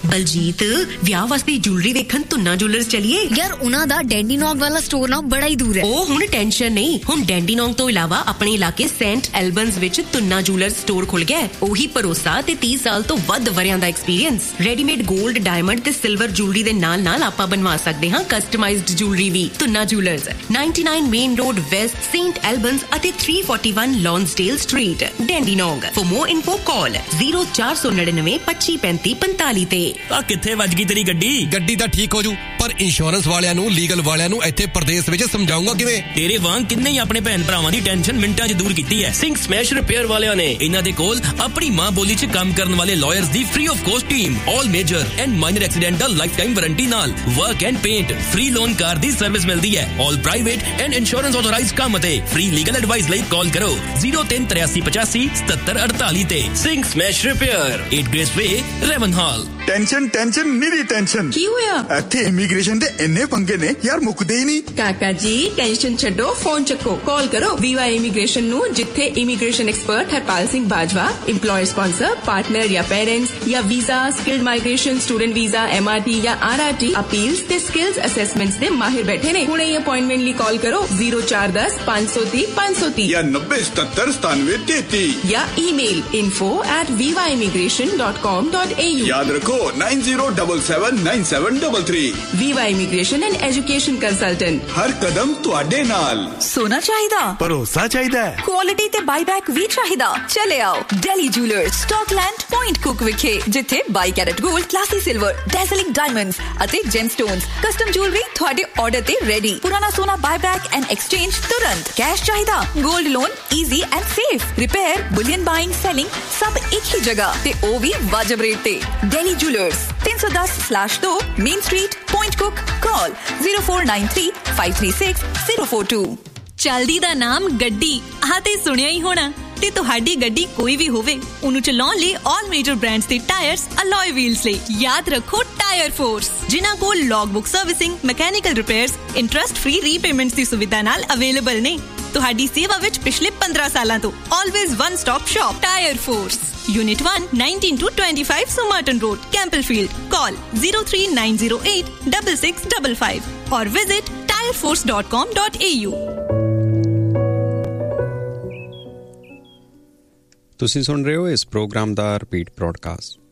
ਬਲਜੀਤ ਵਿਆਹ ਵਾਸਤੇ ਜੁਐਲਰੀ ਵੇਖਣ ਤੁੰਨਾ ਜੁਐਲਰਸ ਚਲੀਏ ਯਾਰ ਉਹਨਾਂ ਦਾ ਡੈਂਡੀਨੋਂਗ ਵਾਲਾ ਸਟੋਰ ਨਾ ਬੜਾ ਹੀ ਦੂਰ ਹੈ ਉਹ ਹੁਣ ਟੈਨਸ਼ਨ ਨਹੀਂ ਹੁਣ ਡੈਂਡੀਨੋਂਗ ਤੋਂ ਇਲਾਵਾ ਆਪਣੇ ਇਲਾਕੇ ਸੈਂਟ ਐਲਬਨਸ ਵਿੱਚ ਤੁੰਨਾ ਜੁਐਲਰਸ ਸਟੋਰ ਖੁੱਲ ਗਿਆ ਉਹੀ ਭਰੋਸਾ ਤੇ 30 ਸਾਲ ਤੋਂ ਵੱਧ ਵਰਿਆਂ ਦਾ ਐਕਸਪੀਰੀਅੰਸ ਰੈਡੀਮੇਡ 골ਡ ਡਾਇਮੰਡ ਤੇ ਸਿਲਵਰ ਜੁਐਲਰੀ ਦੇ ਨਾਲ ਆਪਾਂ ਬਣਵਾ ਸਕਦੇ ਹਾਂ ਕਸਟਮਾਈਜ਼ਡ ਜੁਐਲਰੀ ਵੀ tuna jewellers 99 main road West Saint ਐਲਬਨਸ ਅਤੇ 341 ਲੌਂਸਡੇਲ street ਡੈਂਡੀਨੋਂਗ for more info call 0499 2535 45 ਤੇ ਆ ਕਿੱਥੇ ਵੱਜ ਗਈ ਤੇਰੀ ਗੱਡੀ ਤਾਂ ਠੀਕ ਹੋ ਜੂ ਪਰ ਇੰਸ਼ੋਰੈਂਸ ਵਾਲਿਆਂ ਨੂੰ ਲੀਗਲ ਵਾਲਿਆਂ ਨੂੰ ਇੱਥੇ ਪ੍ਰਦੇਸ਼ ਵਿੱਚ ਸਮਝਾਉਂਗਾ ਕਿਵੇਂ ਤੇਰੇ ਵਾਂਗ ਕਿੰਨੇ ਹੀ ਆਪਣੇ ਭੈਣ ਭਰਾਵਾਂ ਦੀ ਟੈਨਸ਼ਨ ਮਿੰਟਾਂ 'ਚ ਦੂਰ ਕੀਤੀ ਹੈ ਸਿੰਘ ਸਮੈਸ਼ ਰਿਪੇਅਰ ਵਾਲਿਆਂ ਨੇ ਇਹਨਾਂ ਦੇ ਕੋਲ ਆਪਣੀ ਮਾਂ ਬੋਲੀ 'ਚ ਕੰਮ ਕਰਨ ਵਾਲੇ lawyers the free of cost team all major and minor accidental life time warranty ਨਾਲ work and paint free loan car the service ਮਿਲਦੀ ਹੈ ਆਲ ਪ੍ਰਾਈਵੇਟ ਐਂਡ ਇੰਸ਼ੋਰੈਂਸ ਆਥੋਰਾਈਜ਼ਡ ਕੰਮ ਅਤੇ ਫ੍ਰੀ ਲੀਗਲ ਐਡਵਾਈਸ ਲਈ ਕਾਲ ਕਰੋ 038385 7748 ਤੇ ਸਿੰਘ ਸਮੈਸ਼ ਰਿਪੇਅਰ 8 ਗ੍ਰੇਸ ਵੇ ਰੈਵਨਹਾਲ tension ਨੀਰੀ tension ਕੀ ਹੋਇਆ ਇੱਥੇ ਇਮੀਗ੍ਰੇਸ਼ਨ ਦੇ ਇੰਨੇ ਪੰਗੇ ਨੇ ਯਾਰ ਮੁੱਕਦੇ ਹੀ ਨਹੀਂ ਕਾਕਾ ਜੀ ਟੈਨਸ਼ਨ ਛੱਡੋ ਫੋਨ ਚੱਕੋ ਕਾਲ ਕਰੋ ਵੀਵਾ ਇਮੀਗ੍ਰੇਸ਼ਨ ਨੂੰ ਜਿੱਥੇ immigration expert Harpal Singh Bajwa EMPLOYER sponsor partner ਜਾਂ ਪੇਰੈਂਟਸ ਜਾਂ visa skilled migration student visa MRT ਜਾਂ RRT ਅਪੀਲਸ ਤੇ ਸਕਿਲਸ ਅਸੈਸਮੈਂਟਸ ਦੇ ਮਾਹਿਰ ਬੈਠੇ ਨੇ ਹੁਣੇ ਹੀ ਅਪਾਇੰਟਮੈਂਟ ਲਈ ਕਾਲ ਕਰੋ 0410 530 530 ਜਾਂ 90779733 ਜਾਂ ਈਮੇਲ info@vivaimmigration.com.au याद रखो 90779733 Viva immigration and education consultant हर कदम ਤੁਹਾਡੇ ਨਾਲ ਸੋਨਾ ਚਾਹੀਦਾ ਭਰੋਸਾ ਚਾਹੀਦਾ ਕੁਆਲਿਟੀ ਤੇ ਬਾਈਬੈਕ ਵੀ ਚਾਹੀਦਾ ਚਲੇ ਆਓ ਦਿੱਲੀ ਜੁਐਲਰਸ ਸਟਾਕਲੈਂਡ ਪੁਆਇੰਟ ਕੁਕ ਵਿਖੇ ਜਿੱਥੇ 22 ਕੈਰਟ 골ਡ ਕਲਾਸੀ ਸਿਲਵਰ ਡੈਜ਼ਲਿੰਗ ਡਾਇਮੰਡਸ ਅਤੇ ਜੈਮਸਟੋਨਸ ਕਸਟਮ ਜੁਐਲਰੀ ਤੁਹਾਡੇ ਆਰਡਰ ਤੇ ਰੈਡੀ ਪੁਰਾਣਾ ਸੋਨਾ ਬਾਈਬੈਕ ਐਂਡ ਐਕਸਚੇਂਜ ਤੁਰੰਤ ਕੈਸ਼ ਚਾਹੀਦਾ 골ਡ loan easy and safe repair bullion buying selling ਸਭ ਇੱਕ ਹੀ ਜਗ੍ਹਾ ਤੇ ਉਹ ਵੀ ਵਾਜਬ ਰੇਟ ਤੇ Delhi jewellers 310/2 main street point ਕੁਕ ਕਾਲ 0493 536 042 ਚਲਦੀ ਦਾ ਨਾਮ ਗੱਡੀ ਆਹ ਤੇ ਸੁਣਿਆ ਹੀ ਹੋਣਾ ਤੇ ਤੁਹਾਡੀ ਗੱਡੀ ਕੋਈ ਵੀ ਹੋਵੇ ਉਹਨੂੰ ਚਲਾਉਣ ਲਈ ਆਲ ਮੇਜਰ ਬ੍ਰਾਂਡਸ ਦੇ ਟਾਇਰਸ ਅਲੋਏ ਵੀਲਸ ਲਈ ਯਾਦ ਰੱਖੋ ਟਾਇਰ ਫੋਰਸ ਜਿਨ੍ਹਾਂ ਕੋਲ ਲੌਗਬੁੱਕ servicing mechanical repairs interest free repayments ਦੀ ਸੁਵਿਧਾ ਨਾਲ ਅਵੇਲੇਬਲ ਨੇ ਤੁਹਾਡੀ ਸੇਵਾ ਵਿੱਚ ਪਿਛਲੇ 15 ਸਾਲਾਂ ਤੋਂ always one stop shop tyre force Unit 1, 19 to 25 Somerton Road, Campbellfield. Call 03908 6655 or visit tireforce.com.au. ਤੁਸੀਂ ਸੁਣ ਰਹੇ ਹੋ ਇਸ ਪ੍ਰੋਗਰਾਮ ਦਾ ਰਿਪੀਟ ਬ੍ਰੌਡਕਾਸਟ